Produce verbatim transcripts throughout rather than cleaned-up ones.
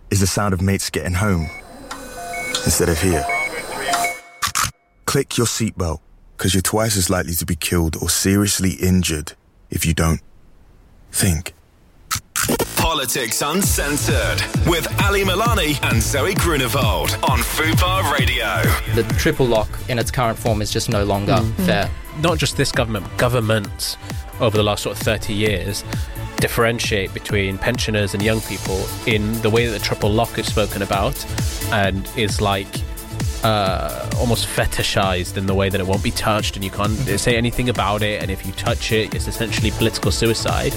is the sound of mates getting home instead of here. Click your seatbelt, because you're twice as likely to be killed or seriously injured if you don't. Think. Politics Uncensored with Ali Milani and Zoe Grunewald on Fubar Radio. The triple lock in its current form is just no longer mm. fair. Not just this government, but governments over the last sort of thirty years differentiate between pensioners and young people in the way that the triple lock is spoken about and is like uh, almost fetishized in the way that it won't be touched and you can't say anything about it, and if you touch it, it's essentially political suicide.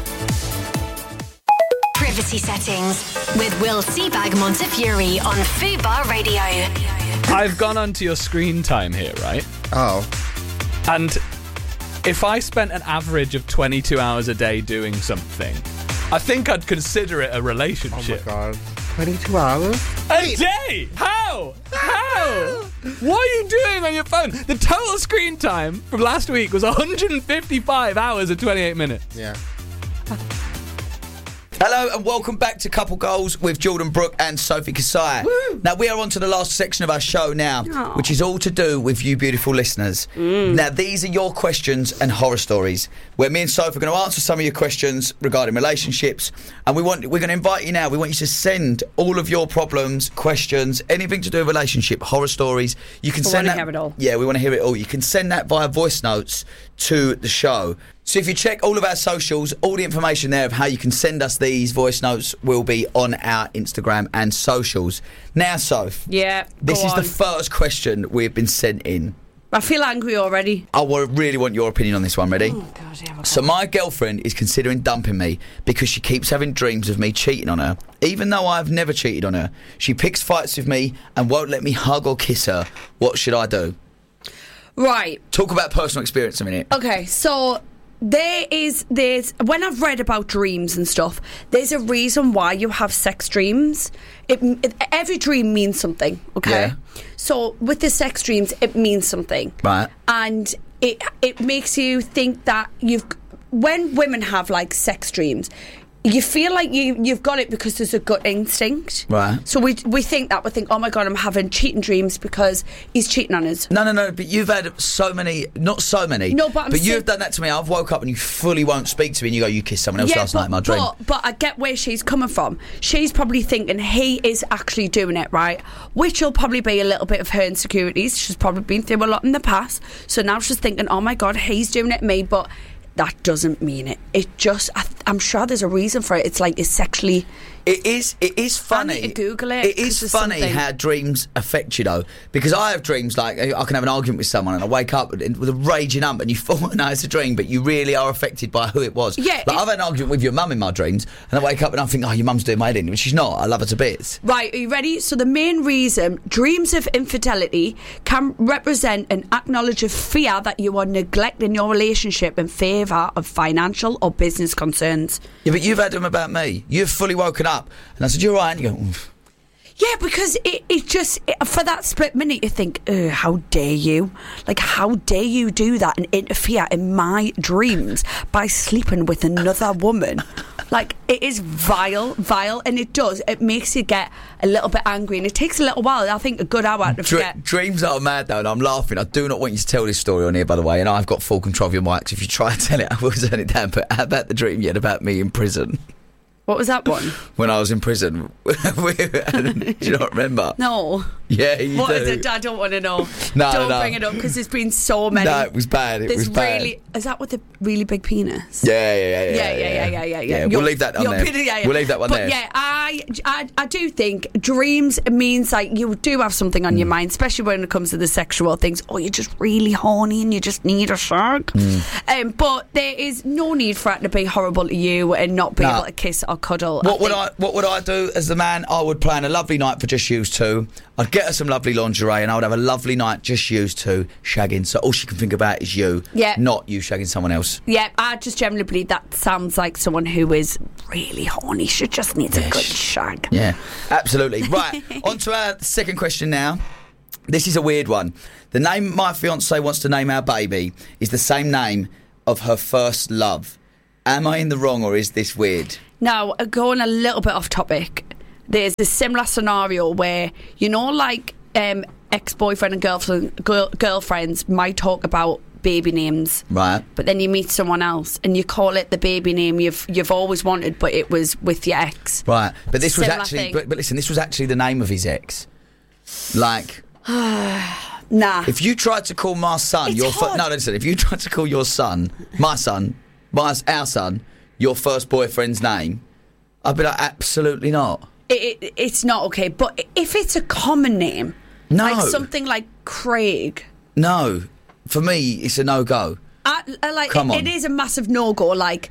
Privacy Settings with Will Seabag Montefiore on Fubar Radio. I've gone onto your screen time here, right? Oh. And if I spent an average of twenty-two hours a day doing something, I think I'd consider it a relationship. Oh my god. twenty-two hours? A day? How? How? What are you doing on your phone? The total screen time from last week was one hundred fifty-five hours and twenty-eight minutes. Yeah. Hello and welcome back to Couple Goals with Jordan Brooke and Sophie Kasai. Woo. Now we are on to the last section of our show now, Aww. which is all to do with you beautiful listeners. Mm. Now these are your questions and horror stories, where me and Sophie are going to answer some of your questions regarding relationships, and we want we're going to invite you now. We want you to send all of your problems, questions, anything to do with relationship, horror stories. You can we send want that. To hear it all. Yeah, we want to hear it all. You can send that via voice notes to the show. So if you check all of our socials, all the information there of how you can send us these voice notes will be on our Instagram and socials. Now, Soph. Yeah, This is on. the first question we've been sent in. I feel angry already. I really want your opinion on this one. Ready? Oh, God, yeah, so my girlfriend is considering dumping me because she keeps having dreams of me cheating on her. Even though I've never cheated on her, she picks fights with me and won't let me hug or kiss her. What should I do? Right. Talk about personal experience a minute. Okay, so... There is, there's, when I've read about dreams and stuff, there's a reason why you have sex dreams. It, it, every dream means something, okay? Yeah. So with the sex dreams, it means something. Right. And it it makes you think that you've, when women have like sex dreams, you feel like you, you've got it because there's a gut instinct. Right. So we we think that, we think, oh my God, I'm having cheating dreams because he's cheating on us. No, no, no, but you've had so many, not so many, no, but, I'm but still, you've done that to me. I've woke up and you fully won't speak to me and you go, you kissed someone else yeah, last but, night in my dream. But, but I get where she's coming from. She's probably thinking he is actually doing it, right? Which will probably be a little bit of her insecurities. She's probably been through a lot in the past. So now she's thinking, oh my God, he's doing it to me, but... That doesn't mean it. It just, I, I'm sure there's a reason for it. It's like, it's sexually... It is, it is funny. I need to Google it. It is funny something. how dreams affect you, though. Because I have dreams like, I can have an argument with someone and I wake up with a raging ump and you thought, no, it's a dream, but you really are affected by who it was. Yeah. Like, I've had an argument with your mum in my dreams and I wake up and I think, oh, your mum's doing my head in. But she's not. I love her to bits. Right, are you ready? So the main reason dreams of infidelity can represent an acknowledge of fear that you are neglecting your relationship in favour of financial or business concerns. Yeah, but you've had them about me. You've fully woken up and I said, you're right. And you go, oof. Yeah, because it, it just, it, for that split minute, you think, oh, how dare you? Like, how dare you do that and interfere in my dreams by sleeping with another woman? Like, it is vile, vile, and it does. It makes you get a little bit angry, and it takes a little while, I think, a good hour to Dr- forget. Dreams are mad, though, and I'm laughing. I do not want you to tell this story on here, by the way, and I've got full control of your mics. If you try to tell it, I will turn it down. But how about the dream you had about me in prison? What was that one? When I was in prison. Do you not remember? No. Yeah, you What do. is it? I don't want to know. No, don't no. bring it up because there's been so many. No, it was bad. It There's was bad. really. Is that with the really big penis? Yeah, yeah, yeah, yeah. Yeah, yeah, yeah, yeah, yeah. yeah. we'll Your- leave that on your there. penis- yeah, yeah. We'll leave that one but there. yeah, I, I, I do think dreams means like you do have something on mm. your mind, especially when it comes to the sexual things. Oh, you're just really horny and you just need a shag. Mm. Um, but there is no need for it to be horrible to you and not be No. able to kiss or cuddle. What I would think. I? What would I do as the man? I would plan a lovely night for just you two. I'd get her some lovely lingerie, and I would have a lovely night just you two shagging. So all she can think about is you, Yeah. not you shagging someone else. Yeah, I just generally believe that sounds like someone who is really horny. She just needs Yeah, a good sh- shag. Yeah, absolutely. Right, on to our second question now. This is a weird one. The name my fiancée wants to name our baby is the same name of her first love. Am I in the wrong or is this weird? Now, uh, going a little bit off topic, there's a similar scenario where, you know, like um, ex-boyfriend and girlfriend, girl, girlfriends might talk about baby names, right? But then you meet someone else and you call it the baby name you've you've always wanted, but it was with your ex, right? But this Similar was actually, thing. but, but listen, this was actually the name of his ex. Like, nah. if you tried to call my son It's your fir- hard. no, listen, if you tried to call your son, my son, my our son, your first boyfriend's name, I'd be like, absolutely not. It, it, it's not okay. But if it's a common name, No. like something like Craig, No, for me, it's a no-go. I, I like Come it, on. it is a massive no-go. Like,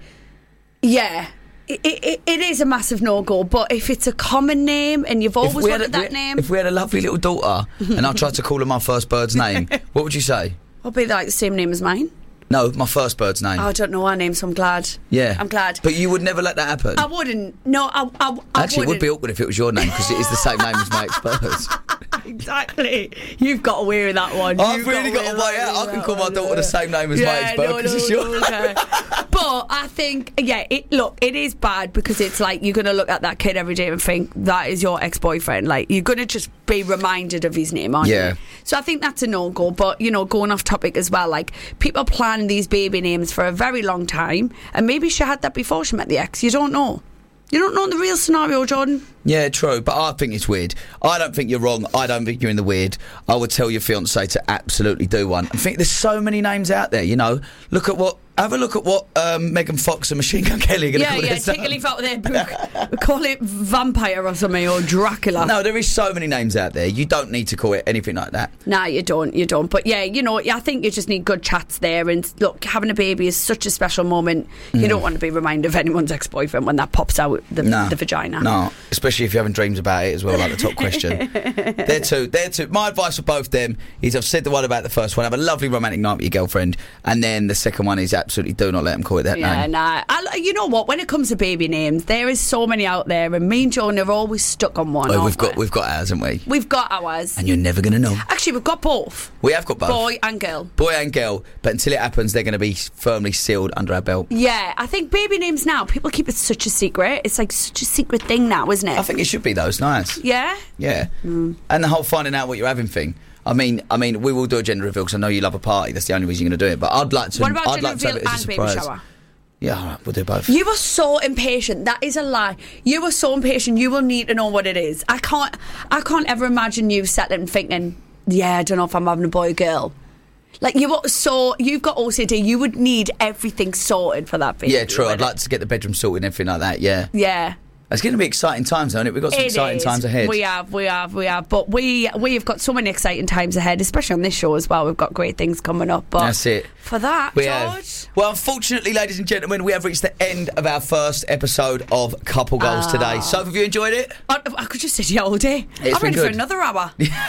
yeah, it, it, it is a massive no-go. But if it's a common name and you've always we had wanted a- that we- name, If we had a lovely little daughter and I tried to call her my first bird's name, what would you say? I'll be like the same name as mine. No, my first bird's name. Oh, I don't know her name, so I'm glad. yeah. I'm glad. But you would never let that happen? I wouldn't. No, I, I, I Actually, it would wouldn't. be awkward if it was your name because it is the same name as my ex-birds. Exactly. You've got away with that one. I've You've really got away a with way that out. I one, can that call my one, daughter yeah. the same name as my Yeah, ex-bird no, because no, it's your no, okay. But I think, yeah, it, look, it is bad because it's like you're going to look at that kid every day and think that is your ex-boyfriend. Like, you're going to just be reminded of his name, aren't Yeah. you? So I think that's a no-go. But, you know, going off topic as well, like, people plan these baby names for a very long time, and maybe she had that before she met the ex. You don't know. You don't know the real scenario, Jordan. Yeah, true, but I think it's weird. I don't think you're wrong. I don't think you're in the weird. I would tell your fiancé to absolutely do one. I think there's so many names out there, you know. Look at what... Have a look at what um, Megan Fox and Machine Gun Kelly are going to Yeah, call yeah, their son. take a leaf out of their book. We call it Vampire or something, or Dracula. No, there is so many names out there. You don't need to call it anything like that. Nah, you don't, you don't. But yeah, you know, I think you just need good chats there. And look, having a baby is such a special moment. You Mm. don't want to be reminded of anyone's ex-boyfriend when that pops out the, No, the vagina. No, especially if you're having dreams about it as well, like the top question. They're two. They're two. My advice for both them is I've said the one about the first one. Have a lovely romantic night with your girlfriend, and then the second one is absolutely do not let them call it that Yeah, name. nah. I, you know what? When it comes to baby names, there is so many out there, and me and Joan are always stuck on one. Oh, aren't we've got we? we've got ours, haven't we? We've got ours. And you're never going to know. Actually, we've got both. We have got both. Boy and girl. Boy and girl. But until it happens, they're going to be firmly sealed under our belt. Yeah, I think baby names now, people keep it such a secret. It's like such a secret thing now, isn't it? I think it should be though. It's nice. Yeah? Yeah. And the whole finding out what you're having thing. I mean, I mean, we will do a gender reveal because I know you love a party. That's the only reason you're going to do it. But I'd like to. What about I'd gender like to have reveal it as a and baby surprise. shower? Yeah, all right, we'll do both. You are so impatient. That is a lie. You are so impatient. You will need to know what it is. I can't. I can't ever imagine you settling and thinking, "Yeah, I don't know if I'm having a boy or girl." Like you are so. You've got O C D. You would need everything sorted for that baby. Yeah, true. I'd wouldn't like to get the bedroom sorted and everything like that. Yeah. it? Yeah. It's going to be exciting times, though, isn't it? We've got some It exciting is. times ahead. We have, we have, we have. But we we have got so many exciting times ahead, especially on this show as well. We've got great things coming up. But That's it. For that, We George. have. Well, unfortunately, ladies and gentlemen, we have reached the end of our first episode of Couple Goals Ah. today. So, have you enjoyed it? I, I could just sit here all day. It's I'm been ready for good. another hour.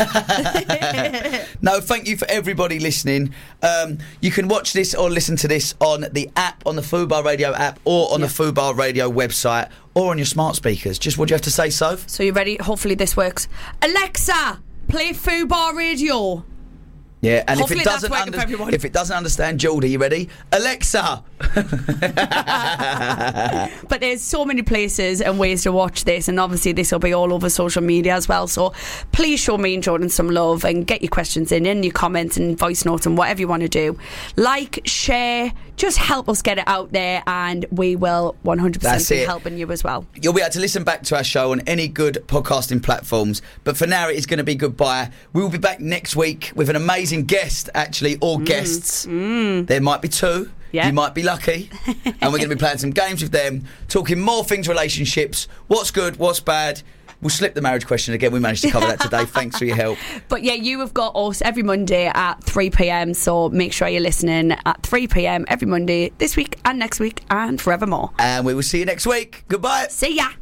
No, thank you for everybody listening. Um, you can watch this or listen to this on the app, on the Fubar Radio app, or on Yeah. the Fubar Radio website, or on your smart speakers. Just what do you have to say, Soph? So you ready? Hopefully this works. Alexa, play Fubar Radio. Yeah, and if Hopefully it that's doesn't working for everyone. if it doesn't understand Geordie, you ready? Alexa. But there's so many places and ways to watch this, and obviously this will be all over social media as well. So please show me and Jordan some love and get your questions in, and your comments and voice notes and whatever you want to do. Like, share, just help us get it out there, and we will one hundred percent That's be it. helping you as well. You'll be able to listen back to our show on any good podcasting platforms. But for now, it is going to be goodbye. We will be back next week with an amazing guest, actually, or guests. There might be two. Yeah. You might be lucky. And we're going to be playing some games with them, talking more things, relationships, what's good, what's bad. We'll slip the marriage question again. We managed to cover that today. Thanks for your help. But yeah, you have got us every Monday at three p.m. So make sure you're listening at three p.m. every Monday this week and next week and forevermore. And we will see you next week. Goodbye. See ya.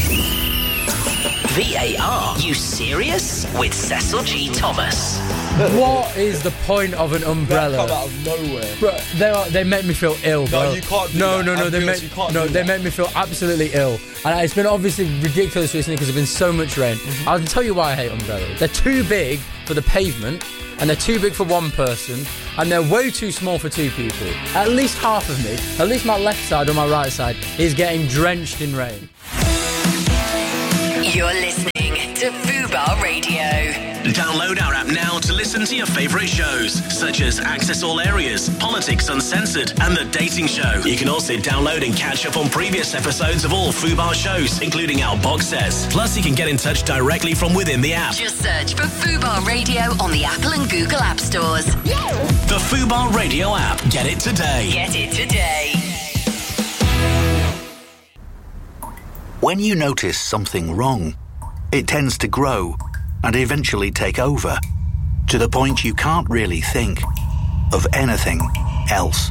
V A R, you serious? With Cecil G. Thomas. What is the point of an umbrella? Come out of nowhere. Bro, they are, they make me feel ill, bro. No, you can't do no, that. No, no, I'm they guilty, make you can't no, do they that. make me feel absolutely ill. And it's been obviously ridiculous recently because there's been so much rain. Mm-hmm. I'll tell you why I hate umbrellas. They're too big for the pavement, and they're too big for one person, and they're way too small for two people. At least half of me, at least my left side or my right side, is getting drenched in rain. You're listening to Fubar Radio. Download our app now to listen to your favourite shows, such as Access All Areas, Politics Uncensored, and The Dating Show. You can also download and catch up on previous episodes of all Fubar shows, including our box sets. Plus, you can get in touch directly from within the app. Just search for Fubar Radio on the Apple and Google App Stores. The Fubar Radio app. Get it today. Get it today. When you notice something wrong, it tends to grow and eventually take over, to the point you can't really think of anything else.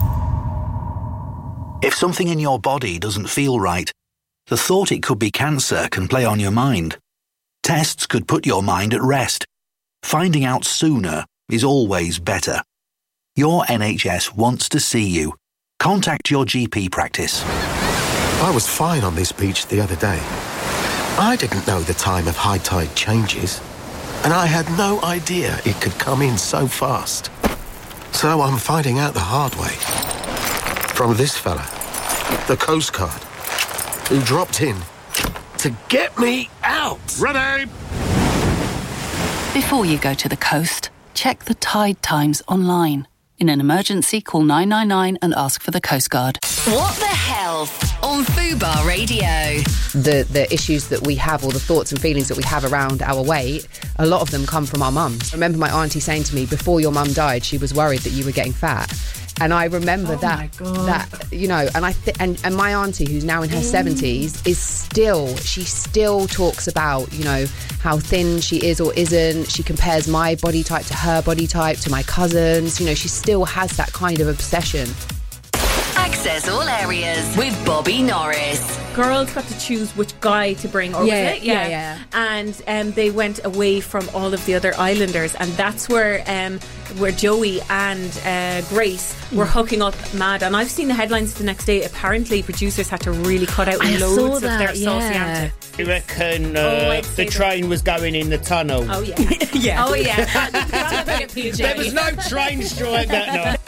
If something in your body doesn't feel right, the thought it could be cancer can play on your mind. Tests could put your mind at rest. Finding out sooner is always better. Your N H S wants to see you. Contact your G P practice. I was fine on this beach the other day. I didn't know the time of high tide changes, and I had no idea it could come in so fast. So I'm finding out the hard way. From this fella, the Coast Guard, who dropped in to get me out. Ready! Before you go to the coast, check the tide times online. In an emergency, call nine nine nine and ask for the Coast Guard. What the health on Fubar Radio. The the issues that we have, or the thoughts and feelings that we have around our weight, a lot of them come from our mums. I remember my auntie saying to me, before your mum died, she was worried that you were getting fat. And I remember Oh that, my God. that you know, and I th- and, and my auntie, who's now in her seventies, is still, she still talks about, you know, how thin she is or isn't. She compares my body type to her body type, to my cousins. You know, she still has that kind of obsession. Access All Areas with Bobby Norris. Girls got to choose which guy to bring, or Yeah, was it? yeah, yeah. And um, they went away from all of the other islanders, and that's where um, where Joey and uh, Grace were hooking up mad. And I've seen the headlines the next day. Apparently, producers had to really cut out I loads saw of that, their saucy yeah. antics. You reckon uh, Oh, I'd the say train was going in the tunnel? Oh yeah, Yeah. oh yeah. There was no train strike that night.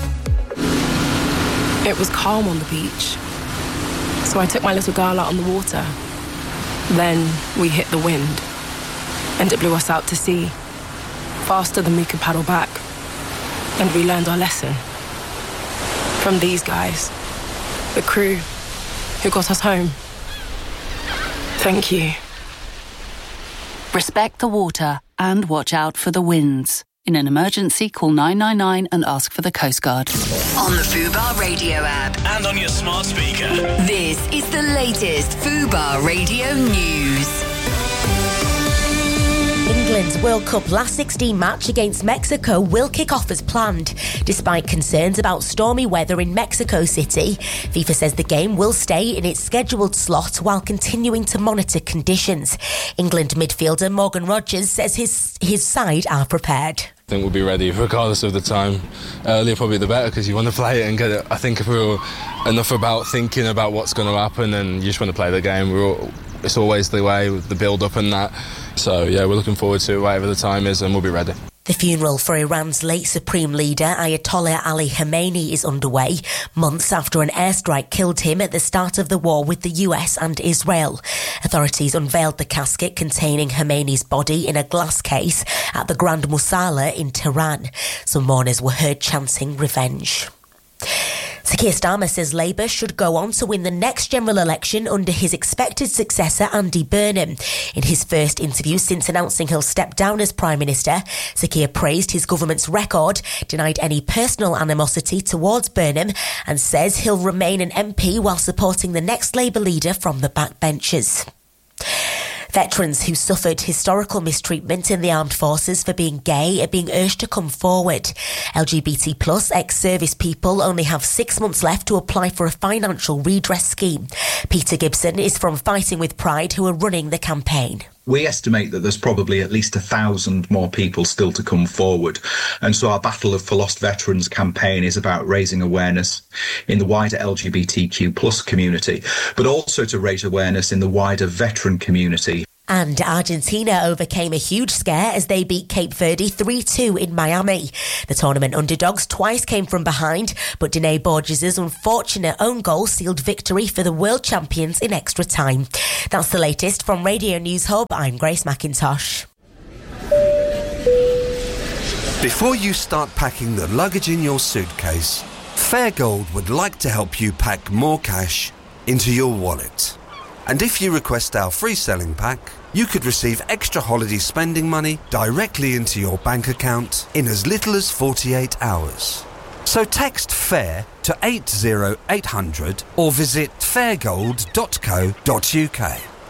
It was calm on the beach, so I took my little girl out on the water. Then we hit the wind, and it blew us out to sea, faster than we could paddle back. And we learned our lesson from these guys, the crew who got us home. Thank you. Respect the water and watch out for the winds. In an emergency, call nine nine nine and ask for the Coast Guard. On the Fubar Radio app. And on your smart speaker. This is the latest Fubar Radio news. England's World Cup last sixteen match against Mexico will kick off as planned. Despite concerns about stormy weather in Mexico City, FIFA says the game will stay in its scheduled slot while continuing to monitor conditions. England midfielder Morgan Rogers says his his side are prepared. I think we'll be ready regardless of the time. Earlier probably the better, because you want to play it and get it. I think if we were enough about thinking about what's going to happen, and you just want to play the game, we're all, it's always the way with the build-up and that. So yeah, we're looking forward to it, whatever the time is, and we'll be ready. The funeral for Iran's late Supreme Leader Ayatollah Ali Khamenei is underway, months after an airstrike killed him at the start of the war with the U S and Israel. Authorities unveiled the casket containing Khamenei's body in a glass case at the Grand Musalla in Tehran. Some mourners were heard chanting revenge. Sir Keir Starmer says Labour should go on to win the next general election under his expected successor Andy Burnham. In his first interview since announcing he'll step down as Prime Minister, Sir Keir praised his government's record, denied any personal animosity towards Burnham, and says he'll remain an M P while supporting the next Labour leader from the backbenches. Veterans who suffered historical mistreatment in the armed forces for being gay are being urged to come forward. L G B T plus ex-service people only have six months left to apply for a financial redress scheme. Peter Gibson is from Fighting with Pride, who are running the campaign. We estimate that there's probably at least a thousand more people still to come forward. And so our Battle of for Lost Veterans campaign is about raising awareness in the wider L G B T Q plus community, but also to raise awareness in the wider veteran community. And Argentina overcame a huge scare as they beat Cape Verde three two in Miami. The tournament underdogs twice came from behind, but Danae Borges' unfortunate own goal sealed victory for the world champions in extra time. That's the latest from Radio News Hub. I'm Grace McIntosh. Before you start packing the luggage in your suitcase, Fairgold would like to help you pack more cash into your wallet. And if you request our free selling pack, you could receive extra holiday spending money directly into your bank account in as little as forty-eight hours. So text FAIR to eight zero eight hundred or visit fairgold dot co dot uk.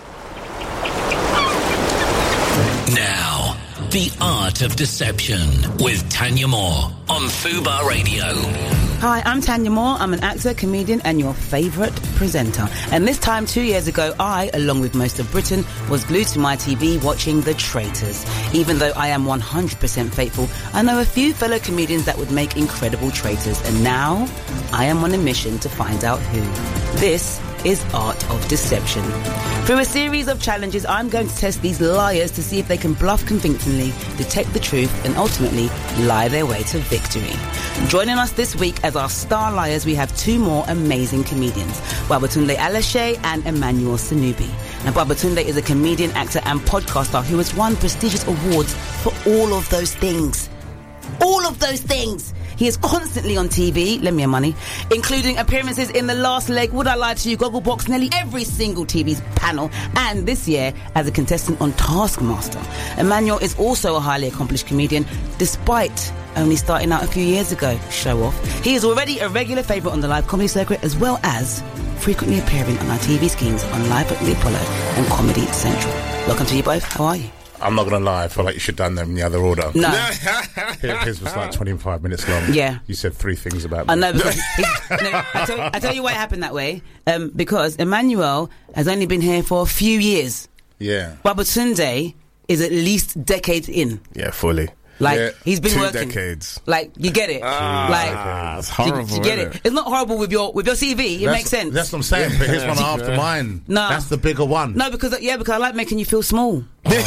Now, The Art of Deception with Tanya Moore on Fubar Radio. Hi, I'm Tanya Moore. I'm an actor, comedian, and your favourite presenter. And this time, two years ago, I, along with most of Britain, was glued to my T V watching The Traitors. Even though I am one hundred percent faithful, I know a few fellow comedians that would make incredible traitors. And now, I am on a mission to find out who. This is Art of Deception. Through a series of challenges, I'm going to test these liars to see if they can bluff convincingly, detect the truth, and ultimately lie their way to victory. Joining us this week as our star liars, we have two more amazing comedians, Babatunde Alashe and Emmanuel Sanubi. Now, Babatunde is a comedian, actor, and podcaster who has won prestigious awards for all of those things. All of those things! He is constantly on T V, lend me your money, including appearances in The Last Leg, Would I Lie to You, Gogglebox, nearly every single T V panel, and this year as a contestant on Taskmaster. Emmanuel is also a highly accomplished comedian, despite only starting out a few years ago. Show off. He is already a regular favourite on the live comedy circuit, as well as frequently appearing on our T V schemes on Live at the Apollo and Comedy Central. Welcome to you both. How are you? I'm not going to lie, I feel like you should have done them in the other order. No. His was like twenty-five minutes long. Yeah. You said three things about me. I know, because he, no, I, tell, I tell you why it happened that way. Um, because Emmanuel has only been here for a few years. Yeah. Babatunde is at least decades in. Yeah, fully. Like, yeah. he's been Two working. decades. Like, you get it. Ah, like, it's horrible, you, you get isn't it? it? It's not horrible with your with your C V. It That's- makes sense. That's what I'm saying, but his one after mine. No. That's the bigger one. No, because, yeah, because I like making you feel small.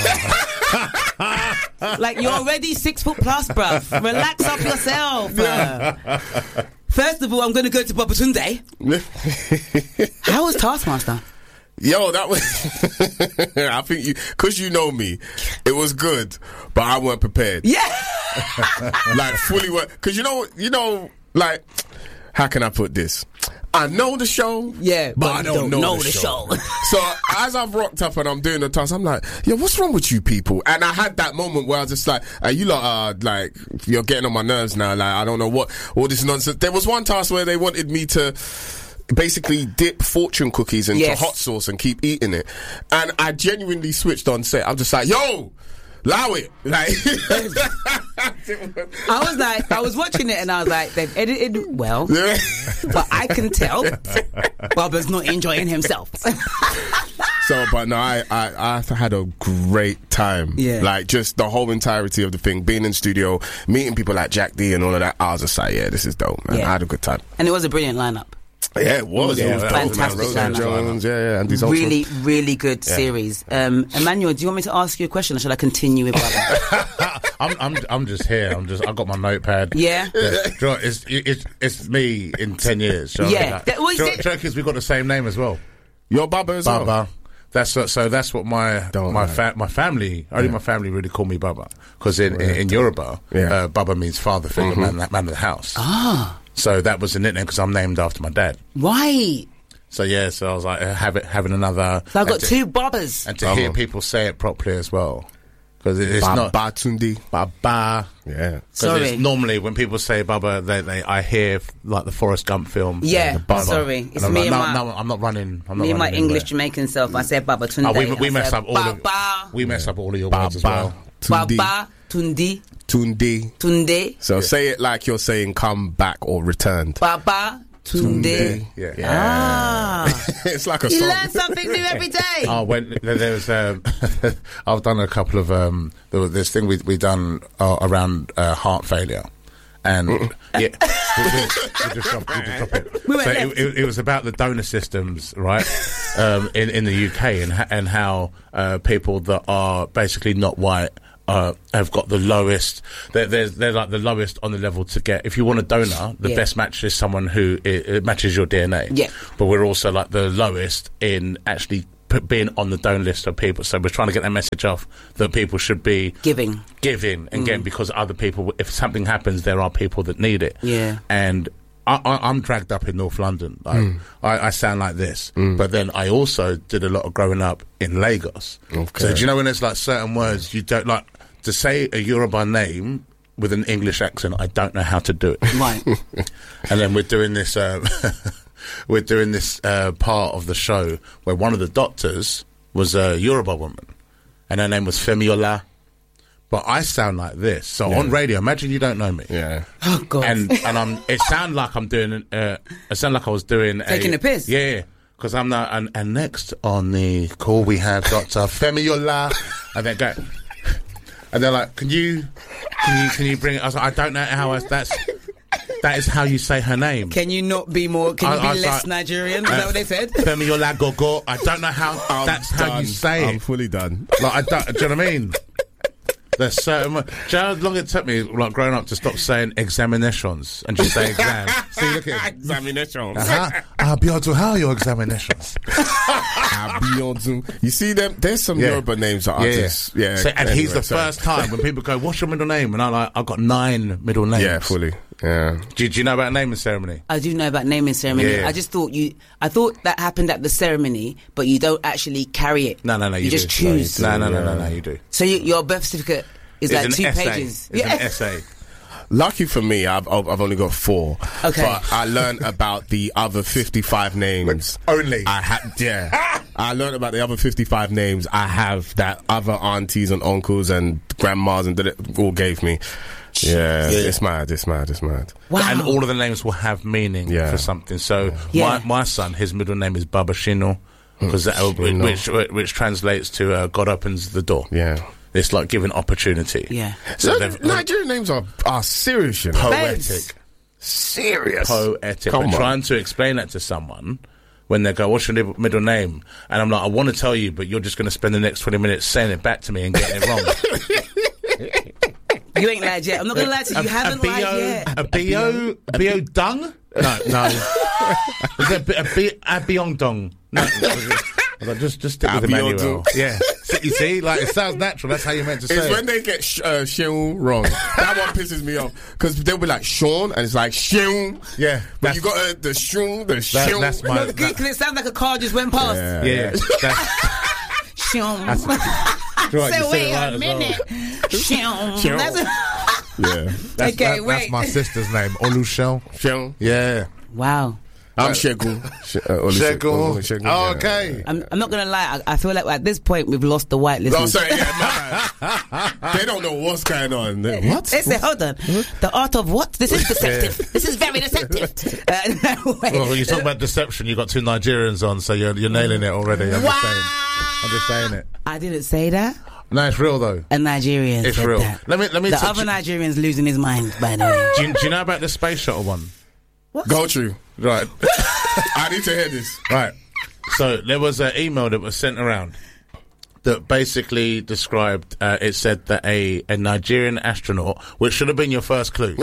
Like, you're already six foot plus, bruv. Relax up yourself. Uh. First of all, I'm going to go to Babatunde. How was Taskmaster? Yo, that was. I think you, because you know me, it was good, but I weren't prepared. Yeah. Like fully, because you know, you know, like, how can I put this? I know the show, yeah, but, but I don't, don't know, know the, the show. show. So as I've rocked up and I'm doing the task, I'm like, yo, what's wrong with you people? And I had that moment where I was just like, uh, you lot are like, you're getting on my nerves now. Like, I don't know what all this nonsense. There was one task where they wanted me to basically dip fortune cookies into Yes. hot sauce and keep eating it, and I genuinely switched on set. I'm just like, yo, allow it. Like, I was like, I was watching it and I was like, they've edited well, but I can tell Bubba's not enjoying himself. So, but no, I, I, I had a great time. Yeah. Like, just the whole entirety of the thing, being in studio, meeting people like Jack D and all of that. I was just like, yeah, this is dope, man. Yeah. I had a good time. And it was a brilliant lineup. Yeah, it was. Yeah, it was dope, fantastic man. Roseanne lineup. Jones, yeah, yeah, Andy Zoltan. Really, really good Yeah. series. Um, Emmanuel, do you want me to ask you a question or should I continue with Bubba? I'm, I'm, I'm just here. I'm just. I got my notepad. Yeah. Do you know what, it's, it's, it's me in ten years. So Yeah. Like, That was do you know- it. do you know, 'cause we got the same name as well. Your Bubba as Bubba. well. That's what, so. That's what my Don't my lie. fa- my family. Only Yeah. my family really call me Bubba because in, in, in Yoruba, Yeah. uh, Bubba means father figure, Mhm. man, that man of the house. Ah, So that was a nickname because I'm named after my dad. right. So yeah, so I was like uh, have it, having another. So I've got and to- two Bubbas. and to hear people say it properly as well, because it's not Babatunde. Baba. Yeah. Sorry. It's normally when people say Bubba, they, they I hear f- like the Forrest Gump film. Yeah, uh, Bubba. sorry. It's I'm me like, and no, my- no, I'm not running. I'm not Me and my running English anywhere. Jamaican self, I said Babatunde. Oh, we we I mess said up all of Baba, we mess up all of your words as well. Tunde. Baba, Tundi, Tunde. Tunde, So say it like you're saying come back or returned. Baba, Tunde. Yeah. Ah. It's like a You song. learn something new every day. Oh, when there there was, um, I've done a couple of um, there was this thing we we done uh, around uh, heart failure, and yeah, We'll, we'll, we'll just drop, we'll just drop it. We went so left. it, it, it was about the donor systems, right? um, in in the U K and ha- and how uh, people that are basically not white uh, have got the lowest. They're, they're they're like the lowest on the level to get. If you want a donor, the Yeah. best match is someone who it, it matches your D N A. Yeah. But we're also like the lowest in actually put, being on the donor list of people. So we're trying to get that message off that people should be Giving. giving and Mm. getting, because other people, if something happens, there are people that need it. Yeah. And I, I, I'm dragged up in North London. Like, Mm. I, I sound like this, but then I also did a lot of growing up in Lagos. Okay. So do you know when there's like certain words you don't like to say a Yoruba name with an English accent? I don't know how to do it. Right. And then we're doing this. Uh, we're doing this uh, part of the show where one of the doctors was a Yoruba woman, and her name was Femiola. But I sound like this. So Yeah. on radio, imagine you don't know me. Yeah. Oh God. And and I'm. It sounded like I'm doing. an, Uh, it sounded like I was doing Taking a, a piss? Yeah, because I'm not. And, and next on the call we have Doctor Femiola, and they go, and they're like, "Can you, can you, can you bring it?" I was like, "I don't know how else that's." That is how you say her name. Can you not be more? Can I- you I be was less like, Nigerian? Is uh, that what they said? Femiola Gogo. I don't know how. I'm that's how done. you say I'm it. fully done. Like I don't. Do you know what I mean? There's certain. Do you know how long it took me, like growing up, to stop saying examinations and just say exam? See, look at it. Examinations. Uh-huh. I'll be able to how are your examinations. I'll be on Zoom. You see them? There's some Yeah. Yoruba names that are Yeah, yeah. just yeah. So, and he's anyway, the sorry. first time when people go, "What's your middle name?" And I'm like, "I've got nine middle names." Yeah, fully. Yeah. Do, do you know about naming ceremony? I do know about naming ceremony. Yeah. I just thought you. I thought that happened at the ceremony, but you don't actually carry it. No, no, no. You, just do. choose. No, no, no, Yeah. no, no. You do. So you, your birth certificate is It's like an two essay. pages. It's an essay. Lucky for me, I've I've I've only got four. Okay. But I learned about the other fifty-five names. Only. I had yeah. I learned about the other fifty-five names I have that other aunties and uncles and grandmas and that all gave me. Yeah, Yeah. it's mad. It's mad. It's mad. Wow. And all of the names will have meaning Yeah. for something. So Yeah. my my son, his middle name is Baba Shino, because Shino. which which translates to uh, God opens the door. Yeah. It's like giving opportunity. Yeah. So they've- Nigerian names are are serious, you know. Poetic. Serious. Poetic. Come But on. trying to explain that to someone when they go, "What's your li- middle name?" And I'm like, "I want to tell you, but you're just going to spend the next twenty minutes saying it back to me and getting it wrong." You ain't lied yet. I'm not gonna lie to you. You haven't lied yet. A bio, a bio dung? No, no. Is it a, bi- a, bi- a biong dong? No. I was like, just, just stick with Abiodun. Emmanuel. Yeah. So, you see, like it sounds natural. That's how you're meant to say It's it. when they get sh- uh, Sheung wrong. That one pisses me off because they'll be like Sean and it's like Sheung. Yeah, but that's- you got uh, the Sheung, the That- Sheung. that's my- No, because it sounds like a car just went past. Yeah. Yeah. That's, Shum. that's, right, So you said wait it right a as well. minute. Shum. Shum. That's Yeah. That's, Okay, that- wait. That's my sister's name, Olushel. Sheung. Yeah. wow. I'm Shegun. She- uh, Olu- Shegun. Olu- Shegun, Oh, yeah. okay. I'm, I'm not gonna lie. I, I feel like at this point we've lost the white Oh, listeners. sorry, yeah, man. They don't know what's going on. They- What? They say, hold on. The art of what? This is deceptive. This is very deceptive. Uh, no, wait. Well, when you talk about deception, you got two Nigerians on, so you're, you're nailing it already. I'm just saying. I'm just saying it. I didn't say that. No, it's real though. A Nigerian It's said real. that. Let me let me. The touch other Nigerian's losing his mind, by the way. do, you, do you know about the space shuttle one? Go through. Right. I need to hear this. Right. So there was an email that was sent around that basically described. Uh, it said that a, a Nigerian astronaut, which should have been your first clue.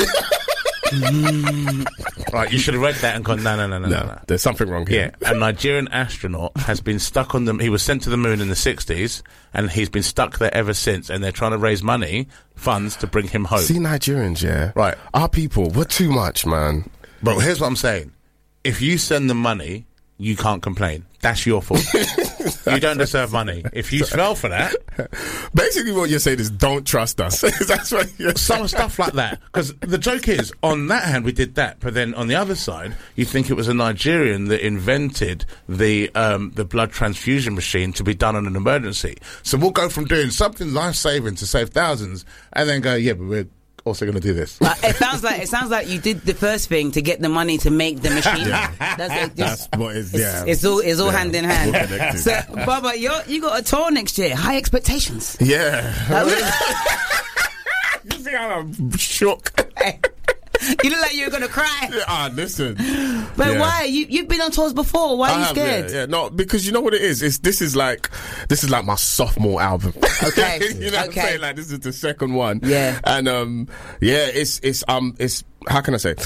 Right, you should have read that and gone, no, no, no, no, no, No, no. there's something wrong here. Yeah, a Nigerian astronaut has been stuck on the. He was sent to the moon in the sixties, and he's been stuck there ever since. And they're trying to raise money, funds to bring him home. See, Nigerians, yeah. Right. Our people, we're too much, man. But here's what I'm saying: if you send them money, you can't complain. That's your fault. You don't deserve money. If you fell for that, Basically, what you're saying is don't trust us. That's what you're saying. some stuff like that. Because the joke is, on that hand, we did that, but then on the other side, you think it was a Nigerian that invented the um, the blood transfusion machine to be done on an emergency. So we'll go from doing something life saving to save thousands, and then go, yeah, but we're also going to do this. But it sounds like it sounds like you did the first thing to get the money to make the machine. Yeah. That's, like just, That's what is, it's, yeah. it's all it's all Yeah. hand in All hand. connected. So, Baba, you you got a tour next year. High expectations. Yeah. That was- You see how I'm shook? You look like you were gonna cry. Yeah, ah, listen. But Yeah. why? You you've been on tours before. Why are I you have, scared? Yeah, yeah, no, because you know what it is. It's this is like this is like my sophomore album. Okay, you know what okay. I'm saying? Like this is the second one. Yeah, and um, yeah, it's it's um, it's how can I say?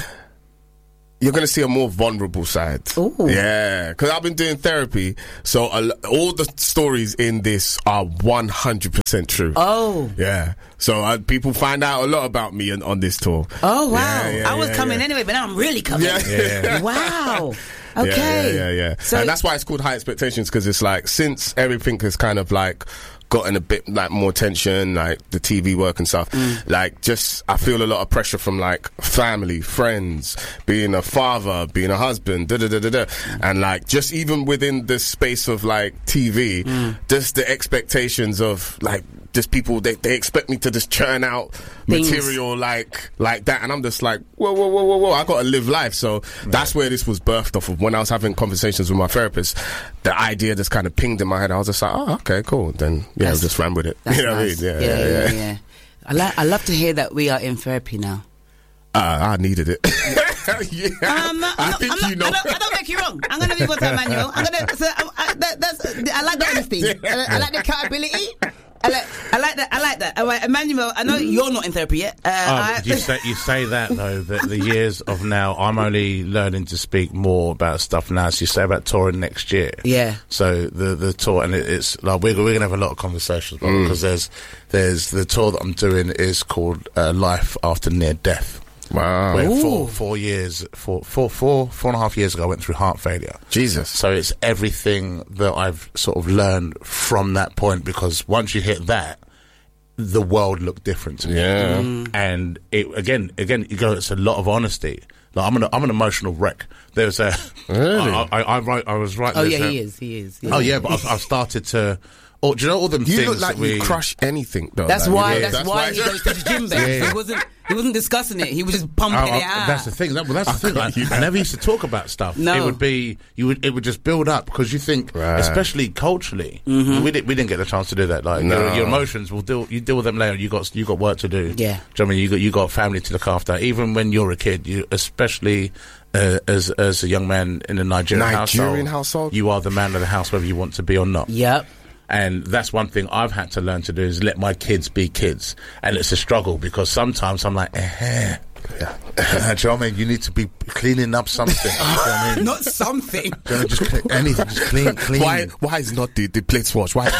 You're going to see a more vulnerable side. Ooh. Yeah, because I've been doing therapy, so a, all the stories in this are one hundred percent true. Oh. Yeah. So uh, people find out a lot about me on, on this tour. Oh wow! Yeah, yeah, I was yeah, coming yeah. anyway, but now I'm really coming. Yeah. Yeah. Wow. Yeah, Okay. Yeah, yeah, yeah. So- and that's why it's called High Expectations, because it's like, since everything has kind of like gotten a bit like more attention, like the T V work and stuff, Mm. like just I feel a lot of pressure from like family, friends, being a father, being a husband, da da da da da, and like just even within the space of like T V, Mm. just the expectations of like just people, they, they expect me to just churn out Things. material like like that, and I'm just like, whoa whoa whoa whoa whoa, I gotta live life. So that's where this was birthed off of. When I was having conversations with my therapist, the idea just kind of pinged in my head. I was just like, oh, okay, cool, then yeah, That's- just ran with it. That's You know nice. what I mean? Yeah, yeah, yeah. I like. I love to hear that we are in therapy now. Uh, I needed it. yeah, Um, I'm I not- think I'm not- you know. I don't, I don't make you wrong. I'm going to be what's Emmanuel. I'm going to. So, I, I, that, that's. I like the honesty. I, I like the accountability. I like. I like that. I like that. All right, Emmanuel. I know you're not in therapy yet. Uh, Um, I, you say you say that though, that the years of now, I'm only learning to speak more about stuff now. So you say about touring next year. Yeah. So the the tour, and it, it's like we're we're gonna have a lot of conversations about it, because there's there's the tour that I'm doing is called uh, Life After Near Death. Wow. Where Ooh. four, four years, four, four, four, four and a half years ago, I went through heart failure. Jesus. So it's everything that I've sort of learned from that point, because once you hit that, the world looked different to me. Yeah. Mm. And it, again, again, you go, it's a lot of honesty. Like, I'm an, I'm an emotional wreck. There's a, Really? I, I, I, write, I was writing oh this yeah, down. he is. He is. Oh yeah, but I've, I've started to, oh, do you know all them You things look like that we... you crush anything, though. That's like, why. you know, That's, why he goes to the gym. Then Yeah, yeah. he wasn't. He wasn't discussing it. He was just pumping Oh, it out. that's the thing. That, well, that's the thing. I, I never used to talk about stuff. No. It would be you would it would just build up, because you think, Right. especially culturally, Mhm. we didn't we didn't get the chance to do that. Like No. your, your emotions will deal you deal with them later. You got you got work to do. Yeah. Do you know what I mean? You got you got family to look after. Even when you're a kid, you especially. Uh, as as a young man in a Nigerian, Nigerian household, household? you are the man of the house, whether you want to be or not. Yep. And that's one thing I've had to learn to do, is let my kids be kids. And it's a struggle, because sometimes I'm like, eh, yeah. Do you know what I mean? You need to be cleaning up something. Do you know what I mean? Not something. Do you know, just clean, anything, just clean, clean. Why? Why is not the the plates washed? Why?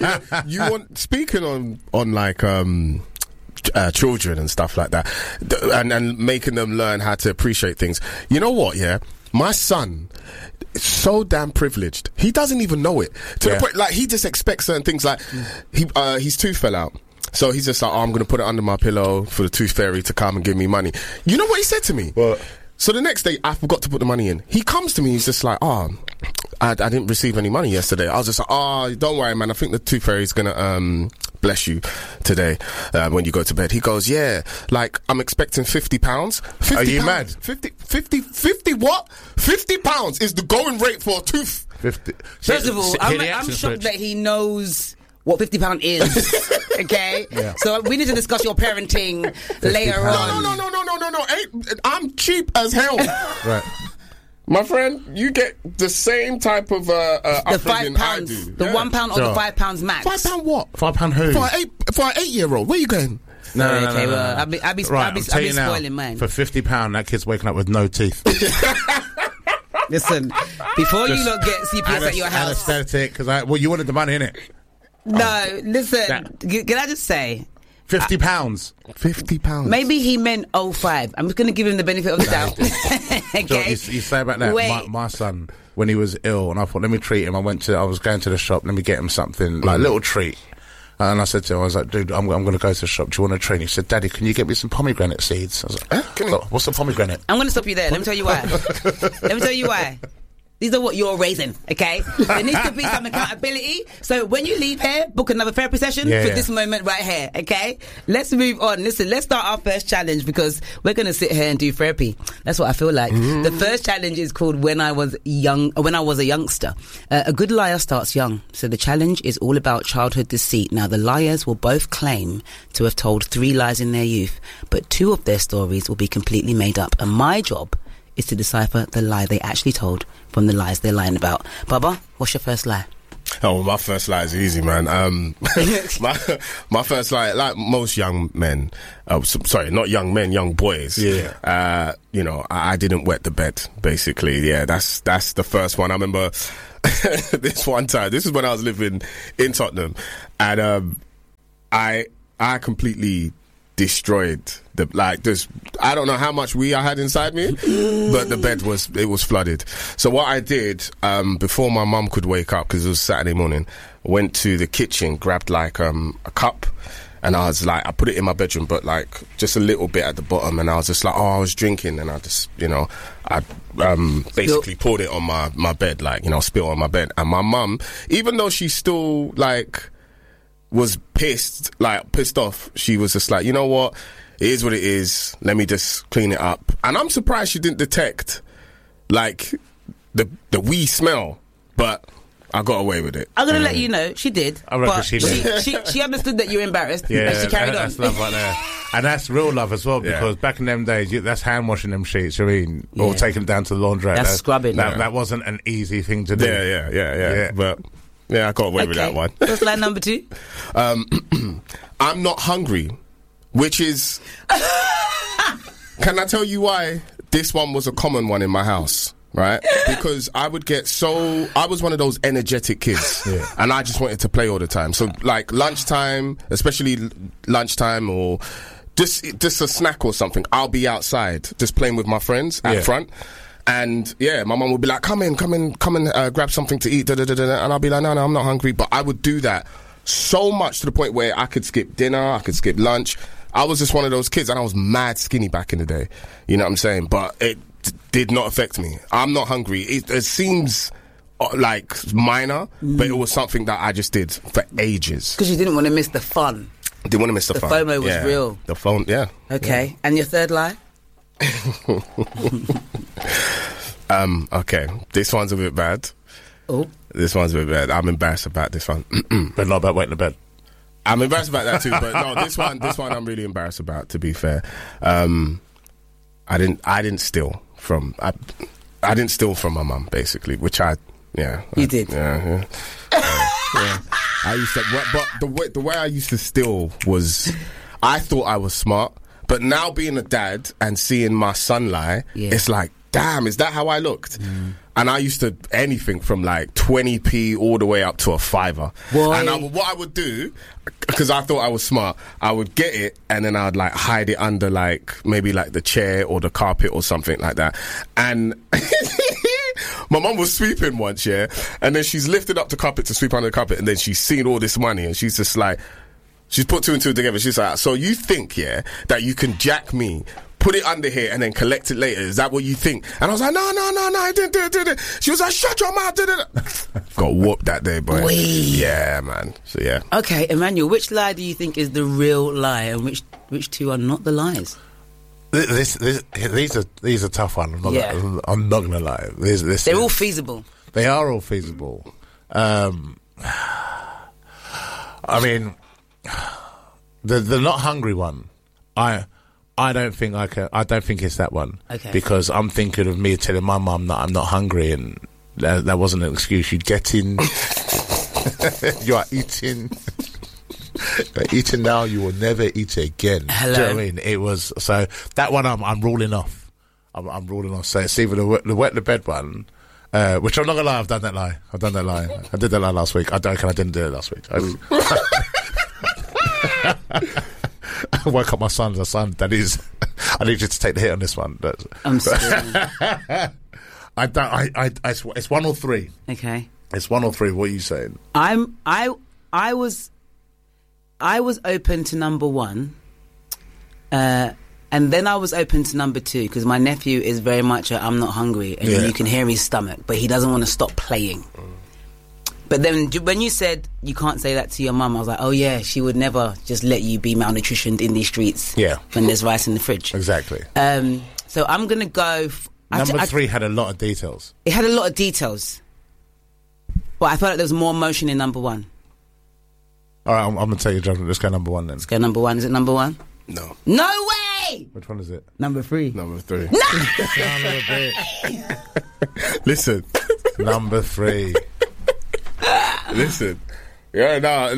you want speaking on on like um. Uh, children and stuff like that, th- and and making them learn how to appreciate things. You know what? Yeah, my son is so damn privileged. He doesn't even know it. To Yeah. the point, like he just expects certain things. Like he uh, his tooth fell out. So he's just like, oh, I'm going to put it under my pillow for the tooth fairy to come and give me money. You know what he said to me? What? So the next day, I forgot to put the money in. He comes to me, he's just like, oh, I, I didn't receive any money yesterday. I was just like, oh, don't worry, man. I think the tooth fairy's going to um, bless you today uh, when you go to bed. He goes, yeah, like, I'm expecting fifty pounds. fifty Are you pounds. mad? fifty, fifty, fifty what? fifty pounds is the going rate for a tooth. fifty. First of all, Hear I'm, the I'm accent shocked switch. that he knows what fifty pound is. Okay, Yeah. so we need to discuss your parenting later No, on. no, no, no, no, no, no. Ain't, I'm cheap as hell. Right. My friend, you get the same type of uh, uh, The five upbringing I pounds, do. the Yeah. one pound or the Sure. five pounds max. Five pound what? Five pound who? For an eight for an eight year old. Where you going? No, no, no, okay, no, no, well, no. I'll be, I'll be, Right, I'll be, I'm I'll telling be you now, spoiling mine. for fifty pounds, that kid's waking up with no teeth. Listen, before you Just lot get C P S at your house. Anesthetic, because I well, you wanted the money, innit? No, listen. That- g- Can I just say? Fifty pounds. Fifty pounds. Maybe he meant oh five. I'm just going to give him the benefit of the doubt. So Okay. you, you say about that, Wait. my, my son, when he was ill, and I thought, let me treat him. I went to, I was going to the shop, let me get him something, like a little treat. And I said to him, I was like, dude, I'm, I'm going to go to the shop. Do you want a treat? He said, Daddy, can you get me some pomegranate seeds? I was like, Can "Oh, what's a pomegranate? I'm going to stop you there. Let me tell you why. Let me tell you why. These are what you're raising, okay? There needs to be some accountability. So when you leave here, book another therapy session Yeah, for yeah. this moment right here, okay? Let's move on. Listen, let's start our first challenge because we're going to sit here and do therapy. That's what I feel like. Mm. The first challenge is called When I Was Young, when I Was a Youngster. Uh, a good liar starts young. So the challenge is all about childhood deceit. Now, the liars will both claim to have told three lies in their youth, but two of their stories will be completely made up. And my job is to decipher the lie they actually told from the lies they're lying about. Baba, what's your first lie? Oh, well, my first lie is easy, man. Um, my my first lie, like most young men, uh, s- sorry, not young men, young boys. Yeah. Uh, you know, I, I didn't wet the bed. Basically, yeah. That's that's the first one. I remember this one time. This is when I was living in Tottenham, and um, I I completely destroyed the like this. I don't know how much wee I had inside me, but the bed was it was flooded. So what I did um, before my mum could wake up, because it was Saturday morning, went to the kitchen, grabbed like um, a cup, and I was like, I put it in my bedroom, but like just a little bit at the bottom, and I was just like, oh, I was drinking, and I just, you know, I um, basically poured it on my my bed, like, you know, spill on my bed, and my mum, even though she's still like was pissed, like pissed off, she was just like, you know what, it is what it is, let me just clean it up. And I'm surprised she didn't detect like the the wee smell, but I got away with it. I'm going to let you know, she did. I reckon but she did. She, she understood that you were embarrassed, Yeah, and she carried that- on. that's love right there. And that's real love as well, because back in them days, you, that's hand washing them sheets, I mean, or Yeah. taking them down to the laundrette. That's That- scrubbing. That, Yeah. that wasn't an easy thing to do. Yeah, yeah, yeah, yeah. But yeah, I got away with Okay. that one. What's line number two? Um, I'm not hungry, which is. Can I tell you why this one was a common one in my house? Right? Because I would get so. I was one of those energetic kids, and I just wanted to play all the time. So, like lunchtime, especially l- lunchtime or just just a snack or something, I'll be outside just playing with my friends out Yeah. front. And yeah, my mum would be like, "Come in, come in, come and uh, grab something to eat." Da, da, da, da. And I'll be like, "No, no, I'm not hungry." But I would do that so much to the point where I could skip dinner, I could skip lunch. I was just one of those kids, and I was mad skinny back in the day. You know what I'm saying? But it d- did not affect me. I'm not hungry. It, it seems uh, like minor, but it was something that I just did for ages. Because you didn't want to miss the fun. Didn't want to miss the, The fun. FOMO was Yeah. real. The phone, yeah. Okay. And your third lie? Um, okay, this one's a bit bad. Oh. This one's a bit bad. I'm embarrassed about this one. But not about wetting the bed. I'm embarrassed about that too, but no, this one, this one, I'm really embarrassed about. To be fair, um, I didn't, I didn't steal from, I, I didn't steal from my mum, basically, which I, yeah, You I- did? yeah, yeah. yeah, yeah. I used to, but, but the way, the way I used to steal was, I thought I was smart, but now being a dad and seeing my son lie, Yeah. it's like, damn, is that how I looked? And I used to anything from like twenty p all the way up to a fiver. Boy. And I, would- what I would do, because I thought I was smart, I would get it and then I'd like hide it under like maybe like the chair or the carpet or something like that. And my mum was sweeping once, yeah, and then she's lifted up the carpet to sweep under the carpet, and then she's seen all this money, and she's just like, she's put two and two together. She's like, so you think, yeah, that you can jack me, put it under here, and then collect it later? Is that what you think? And I was like, no, no, no, no, I didn't do it, did it. She was like, shut your mouth, did it. Got whooped that day, boy. Wee. Yeah, man. So yeah. Okay, Emmanuel, which lie do you think is the real lie and which which two are not the lies? This, this, these are these are tough ones. I'm not, Yeah. gonna, I'm not gonna lie. This, this, They're all feasible. They are all feasible. Um, I mean, the the not hungry one. I I don't think I can. I don't think it's that one. Okay. Because I'm thinking of me telling my mum that I'm not hungry, and that, that wasn't an excuse. You get in. You are eating. You're eating now. You will never eat again. Hello. Do you know what I mean? It was so that one. I'm I'm ruling off. I'm, I'm ruling off. So it's either the, wet- the wet the bed one. Uh, which I'm not gonna lie, I've done that lie. I've done that lie. I did that lie last week. I don't. I didn't do it last week. I, I woke up my son. The son that is. I need you to take the hit on this one. But, I'm sorry. I don't. I, I. I. It's, it's one or three. Okay. It's one or three. What are you saying? I'm I I was I was open to number one. Uh And then I was open to number two because my nephew is very much a I'm not hungry, and Yeah. you can hear his stomach, but he doesn't want to stop playing. But then j- when you said you can't say that to your mum, I was like, oh yeah, she would never just let you be malnutritioned in these streets. Yeah. When there's rice in the fridge. Exactly. Um, so I'm gonna go. F- I Number t- I- three had a lot of details. It had a lot of details, but I felt like there was more emotion in number one. All right, I'm, I'm gonna take your judgment. Let's go number one then. Let's go number one. Is it number one? No. No way! Which one is it? Number three. Number three. No! Son of a bitch. Listen. Number three. Listen. Yeah, no.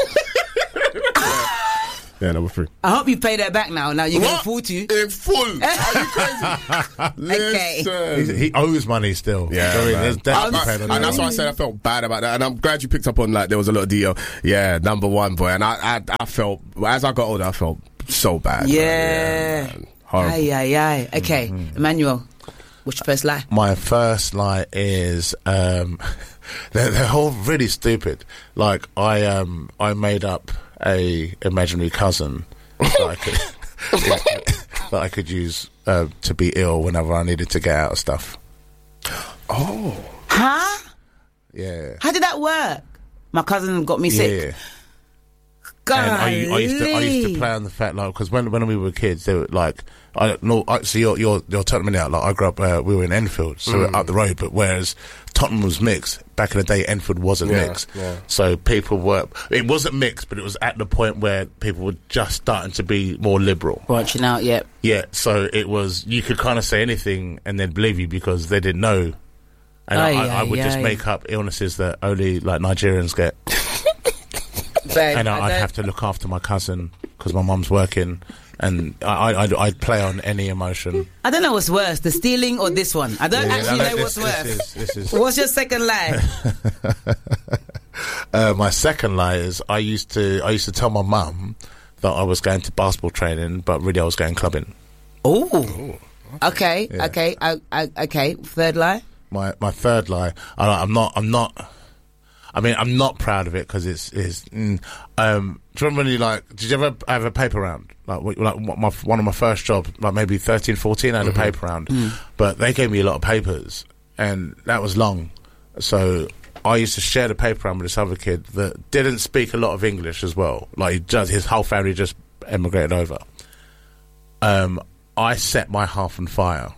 yeah, number three. I hope you pay that back now. Now you're going What? to fool to you. In full. Are you crazy? Okay. Listen. He, he owes money still. Yeah, I mean, man. there's definitely I- paid on and that that's why I one. said I felt bad about that, and I'm glad you picked up on like there was a lot of deal. Yeah, number one, boy, and I, I, I felt as I got older, I felt so bad. man. Yeah. man. Horrible. Aye, aye, aye. Okay, Mm-hmm. Emmanuel, what's your first lie? My first lie is um, they're, they're all really stupid. Like I um I made up a imaginary cousin that I could that I could use uh, to be ill whenever I needed to get out of stuff. Oh, Huh? Yeah. How did that work? My cousin got me sick. Yeah. God, And I, I used to I used to play on the fact like because when when we were kids they were like I don't know I, so you're you're you're Tottenham out like I grew up uh, we were in Enfield so Mm. up the road but whereas Tottenham was mixed back in the day Enfield wasn't Yeah, mixed yeah. so people were it wasn't mixed but it was at the point where people were just starting to be more liberal branching out. Yep. yeah so it was you could kind of say anything and they'd believe you because they didn't know and Aye, I, I aye, would just aye. make up illnesses that only like Nigerians get. Babe, And I, I I'd don't- have to look after my cousin because my mum's working, and I, I, I'd, I'd play on any emotion. I don't know what's worse, the stealing or this one. I don't Yeah, actually no, know this- what's worse. this is- this is- What's your second lie? uh, my second lie is I used to I used to tell my mum that I was going to basketball training, but really I was going clubbing. Oh, okay, Yeah. okay, I, I, okay. Third lie. My my third lie, I, I'm not I'm not. I mean, I'm not proud of it because it's is. Mm, um, do you remember when you like? Did you ever have a paper round? Like, wh- like what my one of my first jobs, like maybe thirteen, fourteen, I had Mm-hmm. a paper round, Mm. but they gave me a lot of papers, and that was long. So I used to share the paper round with this other kid that didn't speak a lot of English as well. Like, he just his whole family just emigrated over. Um, I set my half on fire.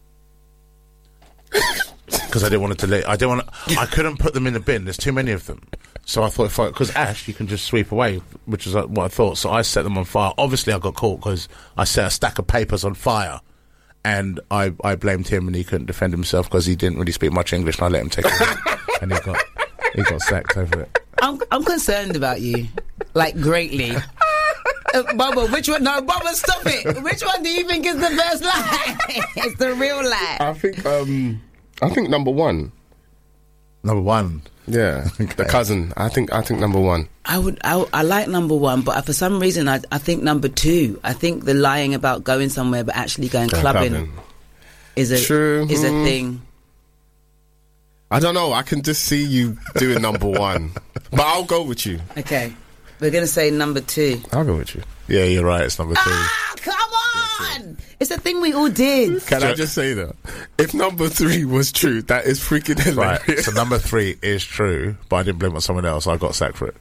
Because I didn't want it to let. I didn't want. I couldn't put them in the bin. There's too many of them. So I thought, if I because ash you can just sweep away, which is uh, what I thought. So I set them on fire. Obviously, I got caught because I set a stack of papers on fire, and I I blamed him, and he couldn't defend himself because he didn't really speak much English, and I let him take it, and he got he got sacked over it. I'm, I'm concerned about you, like greatly. Uh, Bubba, which one? No, Bubba, stop it. Which one do you think is the first lie? It's the real lie. I think um, I think number one. Number one. Yeah, the cousin. I think I think number one. I would. I, I like number one, but for some reason, I, I think number two. I think the lying about going somewhere but actually going Going clubbing, clubbing. is a True. is a Hmm. thing. I don't know. I can just see you doing number one, but I'll go with you. Okay, we're gonna say number two. I'll go with you. Yeah, you're right. It's number two. Ah, come on! It's a thing we all did. Can I just say that if number three was true, that is freaking hilarious. Right. So number three is true, but I didn't blame it on someone else. I got sacked for it.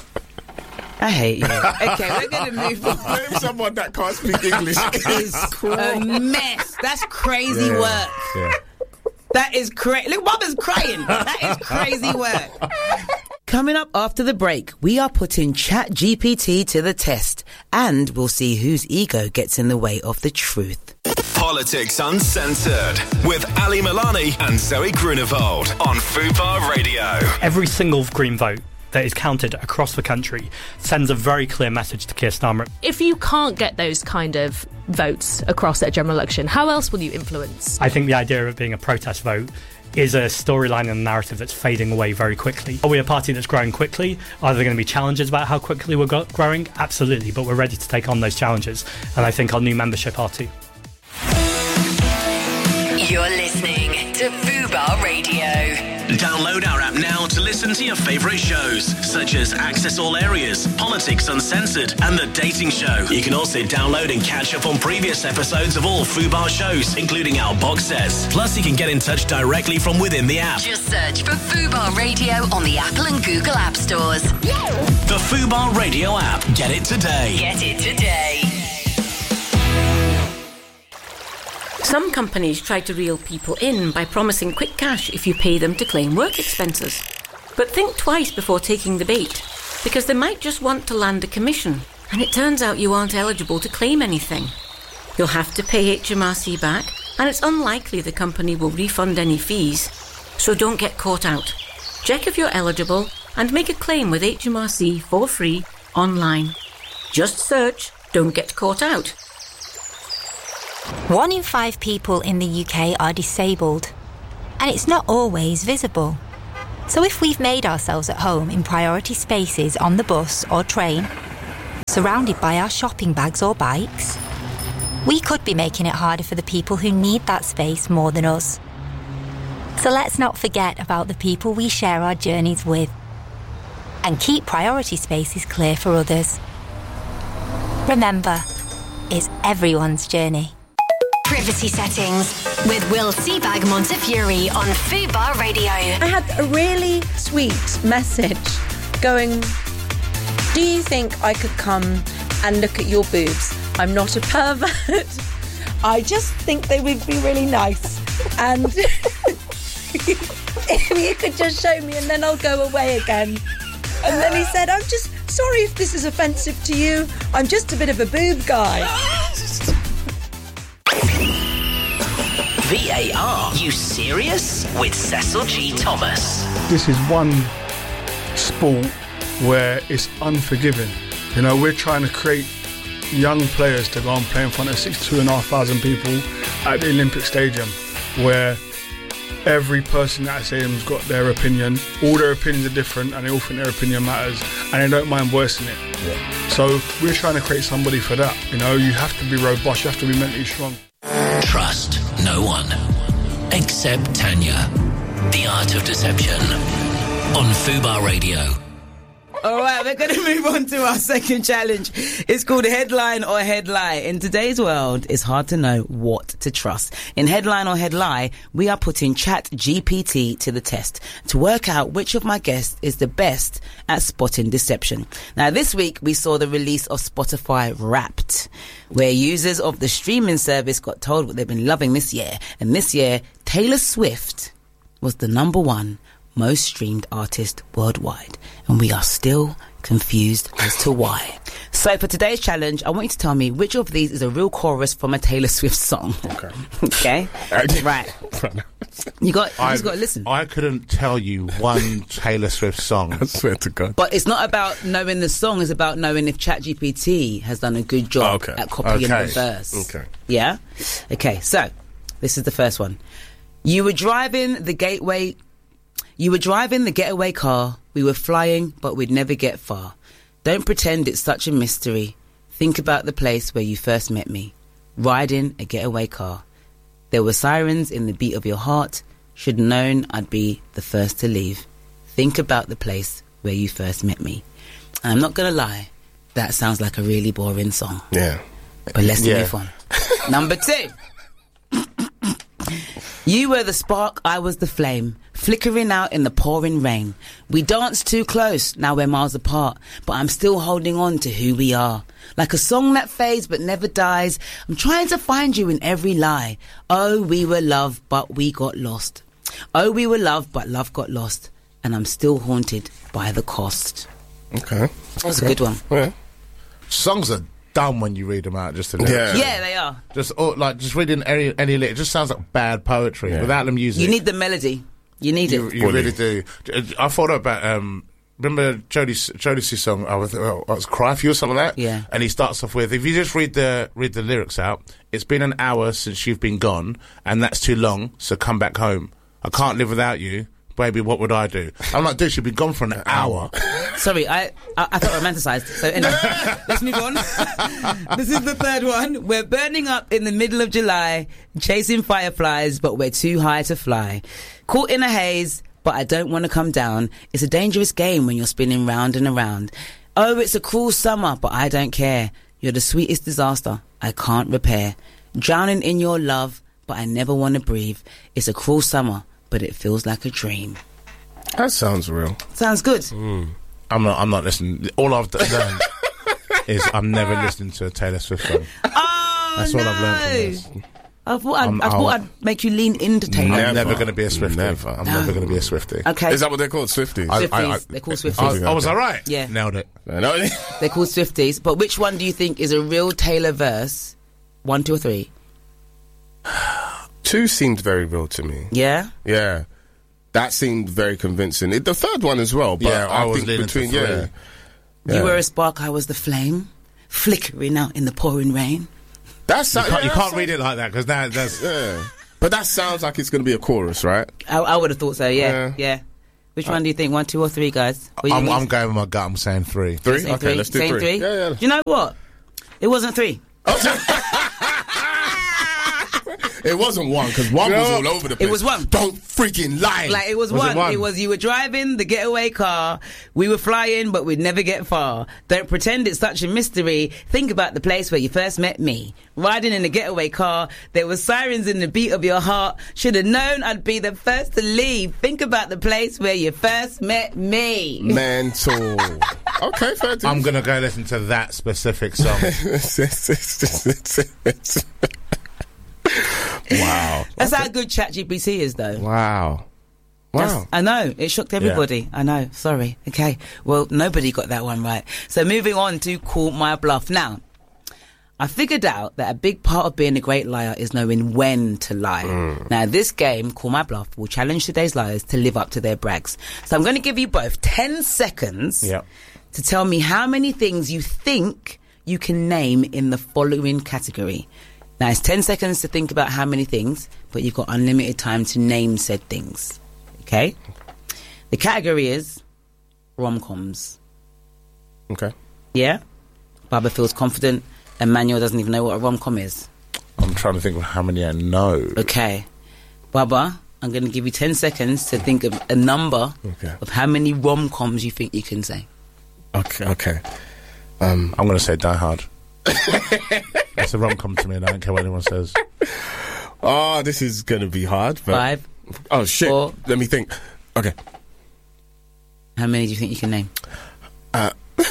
I hate you. Okay, we're gonna move on. Blame someone that can't speak English. Is a mess. That's crazy Yeah, work. yeah. That is crazy. Look, Mama's crying. That is crazy work. Coming up after the break, we are putting ChatGPT to the test, and we'll see whose ego gets in the way of the truth. Politics Uncensored with Ali Milani and Zoe Grunewald on Fubar Radio. Every single Green vote that is counted across the country sends a very clear message to Keir Starmer. If you can't get those kind of votes across at a general election, how else will you influence? I think the idea of it being a protest vote is a storyline and a narrative that's fading away very quickly. Are we a party that's growing quickly? Are there going to be challenges about how quickly we're go- growing? Absolutely, but we're ready to take on those challenges, and I think our new membership are too. You're listening to Fubar Radio. Download our app now to listen to your favourite shows, such as Access All Areas, Politics Uncensored, and The Dating Show. You can also download and catch up on previous episodes of all Fubar shows, including our box sets. Plus, you can get in touch directly from within the app. Just search for Fubar Radio on the Apple and Google App Stores. The Fubar Radio app. Get it today. Get it today. Some companies try to reel people in by promising quick cash if you pay them to claim work expenses. But think twice before taking the bait, because they might just want to land a commission, and it turns out you aren't eligible to claim anything. You'll have to pay H M R C back, and it's unlikely the company will refund any fees, so don't get caught out. Check if you're eligible and make a claim with H M R C for free online. Just search "Don't Get Caught Out." One in five people in the U K are disabled, and it's not always visible. So if we've made ourselves at home in priority spaces on the bus or train, surrounded by our shopping bags or bikes, we could be making it harder for the people who need that space more than us. So let's not forget about the people we share our journeys with, and keep priority spaces clear for others. Remember, it's everyone's journey. Privacy settings with Will Seabag Montefiore on Fubar Radio. I had a really sweet message going, do you think I could come and look at your boobs? I'm not a pervert. I just think they would be really nice. And if you could just show me and then I'll go away again. And then he said, I'm just sorry if this is offensive to you. I'm just a bit of a boob guy. V A R, You Serious? With Cecil G. Thomas. This is one sport where it's unforgiving. You know, we're trying to create young players to go and play in front of sixty-two and a half thousand people at the Olympic Stadium, where every person at that stadium's got their opinion. All their opinions are different, and they all think their opinion matters, and they don't mind voicing it. Yeah. So we're trying to create somebody for that. You know, you have to be robust, you have to be mentally strong. Trust no one except Tanya. The Art of Deception on Fubar Radio. All right, we're going to move on to our second challenge. It's called Headline or Head Lie. In today's world, it's hard to know what to trust. In Headline or Head Lie, we are putting Chat G P T to the test to work out which of my guests is the best at spotting deception. Now, this week, we saw the release of Spotify Wrapped, where users of the streaming service got told what they've been loving this year. And this year, Taylor Swift was the number one most streamed artist worldwide, and we are still confused as to why. So for today's challenge, I want you to tell me which of these is a real chorus from a Taylor Swift song. Okay. Okay? Right. You got, you just got to listen. I couldn't tell you one Taylor Swift song. I swear to God. But it's not about knowing the song, it's about knowing if ChatGPT has done a good job okay. at copying okay. the verse. Okay. Yeah? Okay, so this is the first one. You were driving the gateway... You were driving the getaway car. We were flying, but we'd never get far. Don't pretend it's such a mystery. Think about the place where you first met me. Riding a getaway car. There were sirens in the beat of your heart. Should known I'd be the first to leave. Think about the place where you first met me. And I'm not going to lie, that sounds like a really boring song. Yeah. But let's yeah. move on. Number two. You were the spark, I was the flame, flickering out in the pouring rain. We danced too close, now we're miles apart, but I'm still holding on to who we are. Like a song that fades but never dies, I'm trying to find you in every lie. Oh, we were loved, but we got lost. Oh, we were loved, but love got lost. And I'm still haunted by the cost. Okay. That's okay. a good one. Yeah. Songs are dumb when you read them out, just a little. Yeah. yeah, they are. Just oh, like just reading any any lyric, it just sounds like bad poetry yeah. without the music. You need the melody. You need you, it. You really do. I thought about um, remember Jodie's Jodie's song. I was, oh, I was Cry For You or something like that. Yeah. And he starts off with, if you just read the read the lyrics out, it's been an hour since you've been gone, and that's too long. So come back home. I can't live without you. Baby, what would I do? I'm like, dude, she'd be gone for an hour. Sorry, I I, I thought romanticised. So anyway, let's move on. This is the third one. We're burning up in the middle of July, chasing fireflies, but we're too high to fly. Caught in a haze, but I don't want to come down. It's a dangerous game when you're spinning round and around. Oh, it's a cruel summer, but I don't care. You're the sweetest disaster I can't repair. Drowning in your love, but I never want to breathe. It's a cruel summer, but it feels like a dream. That sounds real. Sounds good. Mm. I'm not. I'm not listening. All I've d- learned is I'm never listening to a Taylor Swift song. Oh, That's no. all I've learned from this. I thought I'd, I'm- I thought I'll- I'd make you lean into Taylor. I'm never going to be a Swiftie. Never. I'm never going to be a Swiftie. Okay. Is that what they're called? Swifties? Swifties. I- I- They're called Swifties. I, I was all right. Yeah. Nailed it. No, They're called Swifties. But which one do you think is a real Taylor verse? One, two, or three? Two seemed very real to me. Yeah? Yeah. That seemed very convincing. It, the third one as well. But Yeah, I I, was think leaning to between, three. yeah. yeah. You were a spark, I was the flame, flickering out in the pouring rain. That's You can't, you yeah, can't that read it like that because that, that's. Yeah. But that sounds like it's going to be a chorus, right? I, I would have thought so, yeah. Yeah. Yeah. Which one do you think? One, two, or three, guys? What do you I'm, think? I'm going with my gut. I'm saying three. Three? Saying Okay, three? let's do Saying three. three? Yeah, yeah. Do you know what? It wasn't three. It wasn't one, because one was No, all over the place. it was one. Don't freaking lie. Like, it was, Was one. it one? It was you were driving the getaway car, we were flying, but we'd never get far. Don't pretend it's such a mystery. Think about the place where you first met me. Riding in a getaway car, there were sirens in the beat of your heart. Should have known I'd be the first to leave. Think about the place where you first met me. Mental. Okay, fair dues. I'm going to go listen to that specific song. Wow. That's how good ChatGPT is, though. Wow. Wow. That's- I know. It shocked everybody. I know. Sorry. Okay. Well, nobody got that one right. So moving on to Call My Bluff. Now, I figured out that a big part of being a great liar is knowing when to lie. Mm. Now, this game, Call My Bluff, will challenge today's liars to live up to their brags. So I'm going to give you both ten seconds Yep. to tell me how many things you think you can name in the following category. Now, it's ten seconds to think about how many things, but you've got unlimited time to name said things. Okay? The category is rom-coms. Okay. Yeah? Baba feels confident. Emmanuel doesn't even know what a rom-com is. I'm trying to think of how many I know. Okay. Baba, I'm going to give you ten seconds to think of a number Okay. of how many rom-coms you think you can say. Okay, okay. Um, I'm going to say Die Hard. It's a rom-com to me and I don't care what anyone says. Oh, this is going to be hard. But Five. Oh, shit. Four. Let me think. Okay. How many do you think you can name? Uh,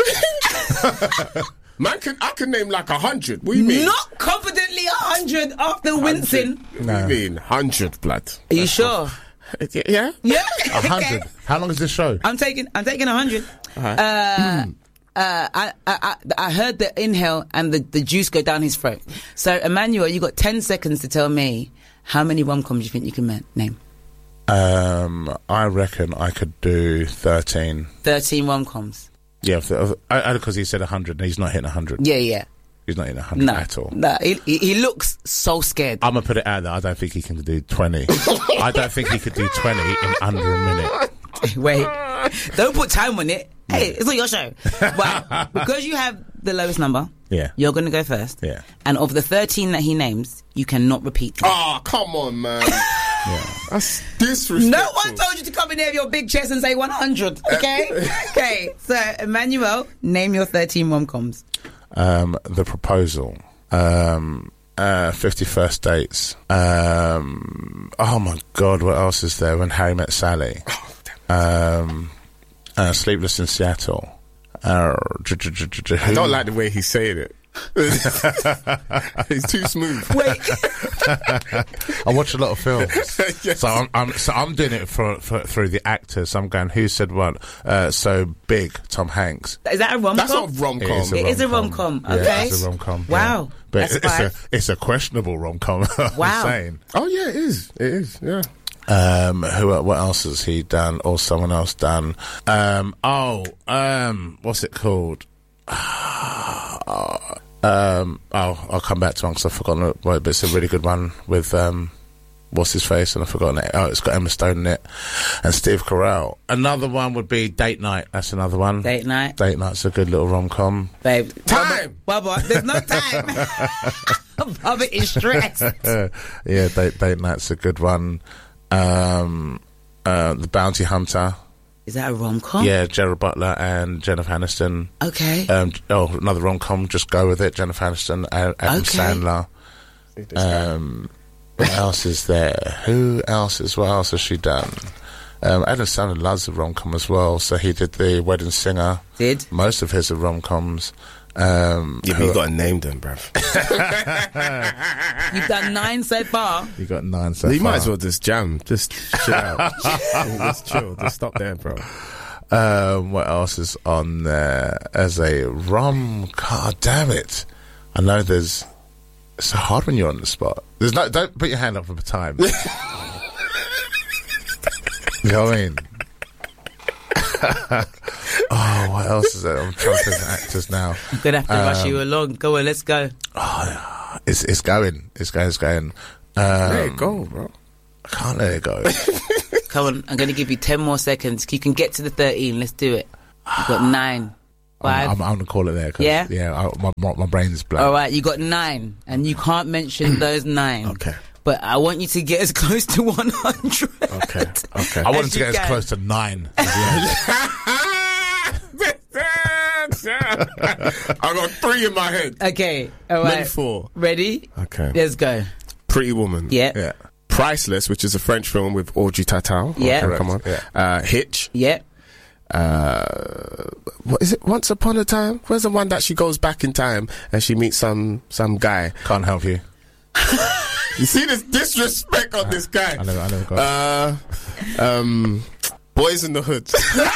man, can, I can name like a hundred. What do you mean? Not confidently a hundred after wincing. What do you mean? Hundred, blood. Are you sure? Yeah? Yeah. A hundred. Okay. How long is this show? I'm taking. I'm taking a hundred. Uh-huh. Uh, uh, I, I, I, I heard the inhale and the, the juice go down his throat. So, Emmanuel, you got ten seconds to tell me how many rom-coms you think you can ma- name. Um, I reckon I could do thirteen. Thirteen rom-coms. Yeah, because he said a hundred and he's not hitting a hundred. Yeah, yeah. He's not hitting a hundred No, at all. no. He, he he looks so scared. I'm gonna put it out there. I don't think he can do twenty. I don't think he could do twenty in under a minute. Wait, don't put time on it. Hey, it's not your show. But because you have the lowest number, Yeah. you're going to go first. Yeah. And of the thirteen that he names, you cannot repeat them. Oh, come on, man. That's disrespectful. No one told you to come in here with your big chest and say one hundred, okay? Okay, so, Emmanuel, name your thirteen rom-coms. Um, The Proposal. Um, uh, fifty First Dates. Um, oh my God, what else is there? When Harry Met Sally. Um, uh, Sleepless in Seattle. Uh, j- j- j- j- I don't like the way he's saying it. He's too smooth. Wait. I watch a lot of films, Yes. so I'm, I'm so I'm doing it for, for through the actors. So I'm going, who said what? Uh, so Big, Tom Hanks. Is that a rom-com? That's not rom-com. It is a It is a rom-com. rom-com, okay. Yeah, it's a rom-com. Wow. Yeah. But That's it's a five. it's a questionable rom-com. I'm Wow. saying. Oh, yeah, it is. It is, yeah. Um, who? What else has he done, or someone else done? Um, oh, um, what's it called? um, oh, I'll come back to one because I've forgotten it, but it's a really good one with um, what's his face, and I've forgotten it. Oh, it's got Emma Stone in it, and Steve Carell. Another one would be Date Night. That's another one. Date Night. Date Night's a good little rom-com. Babe. Time! Bubba, there's no time. Bubba is stressed. Yeah, Date Date Night's a good one. Um, uh, The Bounty Hunter. Is that a rom-com? Yeah, Gerard Butler and Jennifer Aniston. Okay. Um, oh, another rom-com, Just Go With It, Jennifer Aniston and Adam Okay. Sandler. Um, what else is there? Who else is, what else has she done? Um, Adam Sandler loves the rom-com as well, so he did The Wedding Singer. Did? Most of his are rom-coms. Um, Yeah, but you got to name them, bruv. You've done nine so far. You got nine so you far. might as well just jam. Just chill out. Just chill. Just stop there, bro. Um, what else is on there as a rom? God damn it! I know there's. It's so hard when you're on the spot. There's no. Don't put your hand up for time. You know what I mean? Oh, what else is there? I'm trying to think of actors now. I'm gonna have to um, rush you along. Go on, let's go. Oh, it's it's going. It's going. It's going. Um, Let it go, bro. I can't let it go. Come on, I'm gonna give you ten more seconds. You can get to the thirteen. Let's do it. You got nine. Five. I'm, I'm, I'm gonna call it there. 'Cause, Yeah? Yeah. I, my, my my brain's blank. All right, you got nine, and you can't mention those nine. Okay. But I want you to get as close to one hundred. Okay. Okay. I wanted as to you get as can. close to nine. I got three in my head. Okay, all Maybe right. four. Ready? Okay. Let's go. Pretty Woman. Yeah. Yeah. Priceless, which is a French film with Audrey Tautou. Yeah. Okay, come on. Yeah. Uh, Hitch. Yeah. Uh, what is it? Once Upon a Time. Where's the one that she goes back in time and she meets some some guy? Can't help you. You see this disrespect on this guy. I never, I never got it. Uh, um, Boys in the Hood.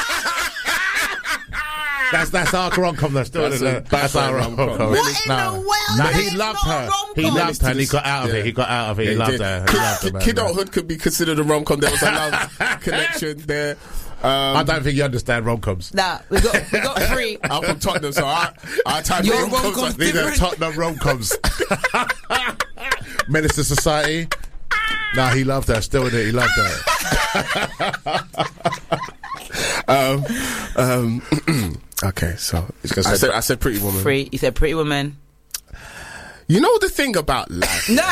That's that's our rom-com. That's, That's that's, a- that's that's our a rom-com. rom-com. What in No. the world? No, That he is loved not a her. rom-com. He loved her and he got out of Yeah. it. He got out of it. Yeah, He he loved did. her. He Kid, loved her, Kid, man. Kid Adulthood could be considered a rom-com. There was a love connection there. Um, I don't think you understand rom-coms. Nah, we got we got three. I'm from Tottenham, so I, I type Your rom-coms. rom-coms like- These are different. Tottenham rom-coms. Menace to Society. Nah, he loved her. Still in it. He loved her. um, um, okay, so I said, I said Pretty Woman. Three. You said Pretty Woman. You know the thing about life. No.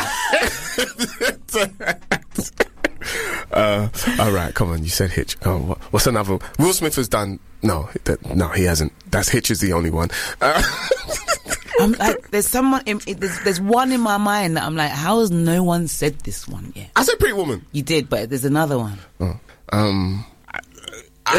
uh, all right, come on. You said Hitch. Oh, what, what's another? Will Smith has done. No, that, no, he hasn't. That's Hitch is the only one. Uh, I'm like, there's someone. In, there's, there's one in my mind that I'm like, how has no one said this one yet? I said Pretty Woman. You did, but there's another one. Oh, um. Allow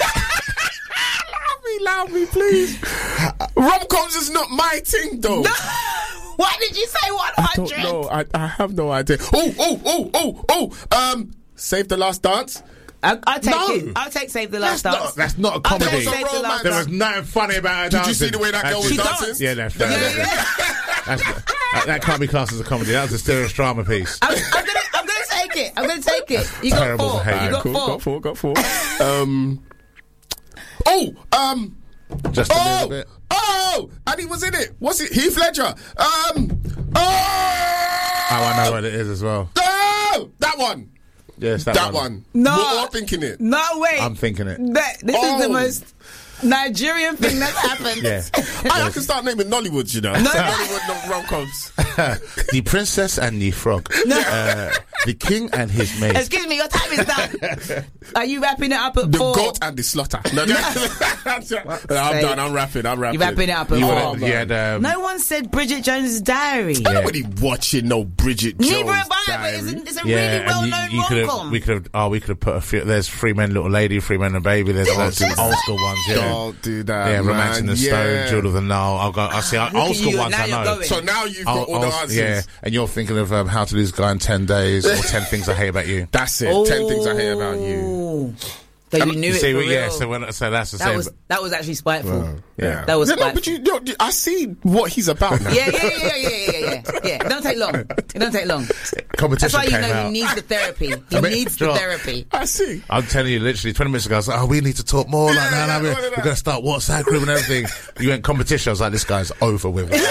me, allow me, please. Rom-coms is not my thing, though. No! Why did you say one I hundred? don't know. I, I have no idea. Oh, oh, oh, oh, oh. Um, Save the Last Dance. I'll, I'll take No. it. I'll take Save the Last That's Dance. not, that's not a I'll take comedy. Save the Last There was Dance. nothing funny about her Did you dancing. see the way that girl was She dancing? danced. Yeah, that's, that, Yeah, that's, yeah. that's, that, that can't be classed as a comedy. That was a serious drama piece. I'm, I'm gonna, I'm gonna take it. I'm gonna take it. You got Terrible four. behaviour. You got Cool, four. got four, got four. um, oh, um, Just a oh, little bit. oh, and he was in it. What's it? Heath Ledger. Um, oh, Oh, I know what it is as well. oh, that one. Yes, that, That one. one. No. We're all thinking it. No way. I'm thinking it. That, this Oh. is the most Nigerian thing that's happened. Yeah. I, I can start naming Nollywoods, you know. No. Nollywood no, rom-coms. The Princess and the Frog. Uh, the King and his Maid. Excuse me, your time is done. Are you wrapping it up at The four? Goat and the Slaughter. No, I'm Say- done. I'm rapping. I'm rapping. You wrapping it up at You four? had, you had, um, No one said Bridget Jones's Diary. Nobody watching no Bridget Jones. Neither have I, but Diary. it's a, it's a yeah, really and well-known you, you could have, rom-com. we could have, oh, we could have put a few. There's Three Men, Little Lady, Three Men and a Baby. There's Don't lots do of that. old school ones. Yeah, Don't do that. yeah, man. Romancing the Stone, Yeah. Jewel of the Nile. I'll go. I see. Look Old at school you, ones. now I you're know. going. So now you've got Old- all the old- answers. yeah, and you're thinking of um, How to Lose a Guy in Ten Days or Ten Things I Hate About You. That's it. Ten things I hate about you. Ooh. So you knew You it see, for well, yeah. real. So when, so that's the that same. was that was actually spiteful. Well, yeah. That was No, no, spiteful. but you, you, you- I see what he's about now. yeah, yeah, yeah, yeah, yeah, yeah, yeah, yeah. It don't take long. It don't take long. Competition That's why you came know out. he needs the therapy. He I mean, needs do you the know what? therapy. I see. I'm telling you, literally twenty minutes ago, I was like, oh, we need to talk more. Like, Yeah, no, yeah, no, we're, yeah, yeah. we're going to start WhatsApp group and everything. You went competition. I was like, this guy's over with it.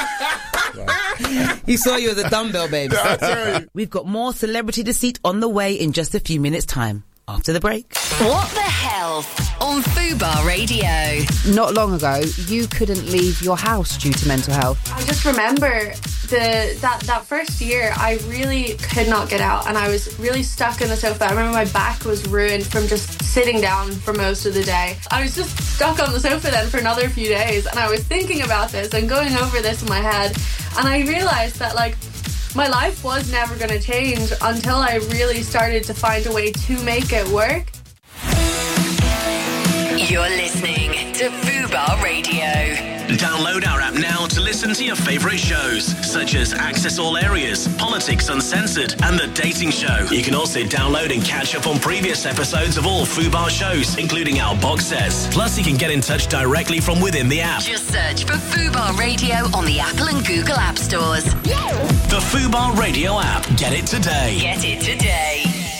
He saw you as a dumbbell, babe. I tell you. We've got more Celebrity Deceit on the way in just a few minutes' time. After the break. What the Health on Fubar Radio. Not long ago, you couldn't leave your house due to mental health. I just remember the that, that first year, I really could not get out, and I was really stuck in the sofa. I remember my back was ruined from just sitting down for most of the day. I was just stuck on the sofa then for another few days, and I was thinking about this and going over this in my head, and I realised that, like, my life was never going to change until I really started to find a way to make it work. You're listening to Fubar Radio. Download our app now to listen to your favourite shows, such as Access All Areas, Politics Uncensored, and The Dating Show. You can also download and catch up on previous episodes of all Fubar shows, including our box sets. Plus, you can get in touch directly from within the app. Just search for Fubar Radio on the Apple and Google App Stores. The Fubar Radio app. Get it today. Get it today.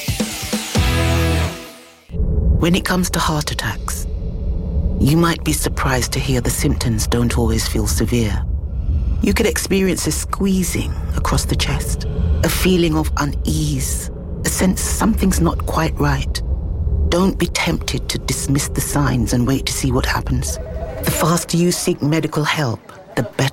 When it comes to heart attacks, you might be surprised to hear the symptoms don't always feel severe. You could experience a squeezing across the chest, a feeling of unease, a sense something's not quite right. Don't be tempted to dismiss the signs and wait to see what happens. The faster you seek medical help, the better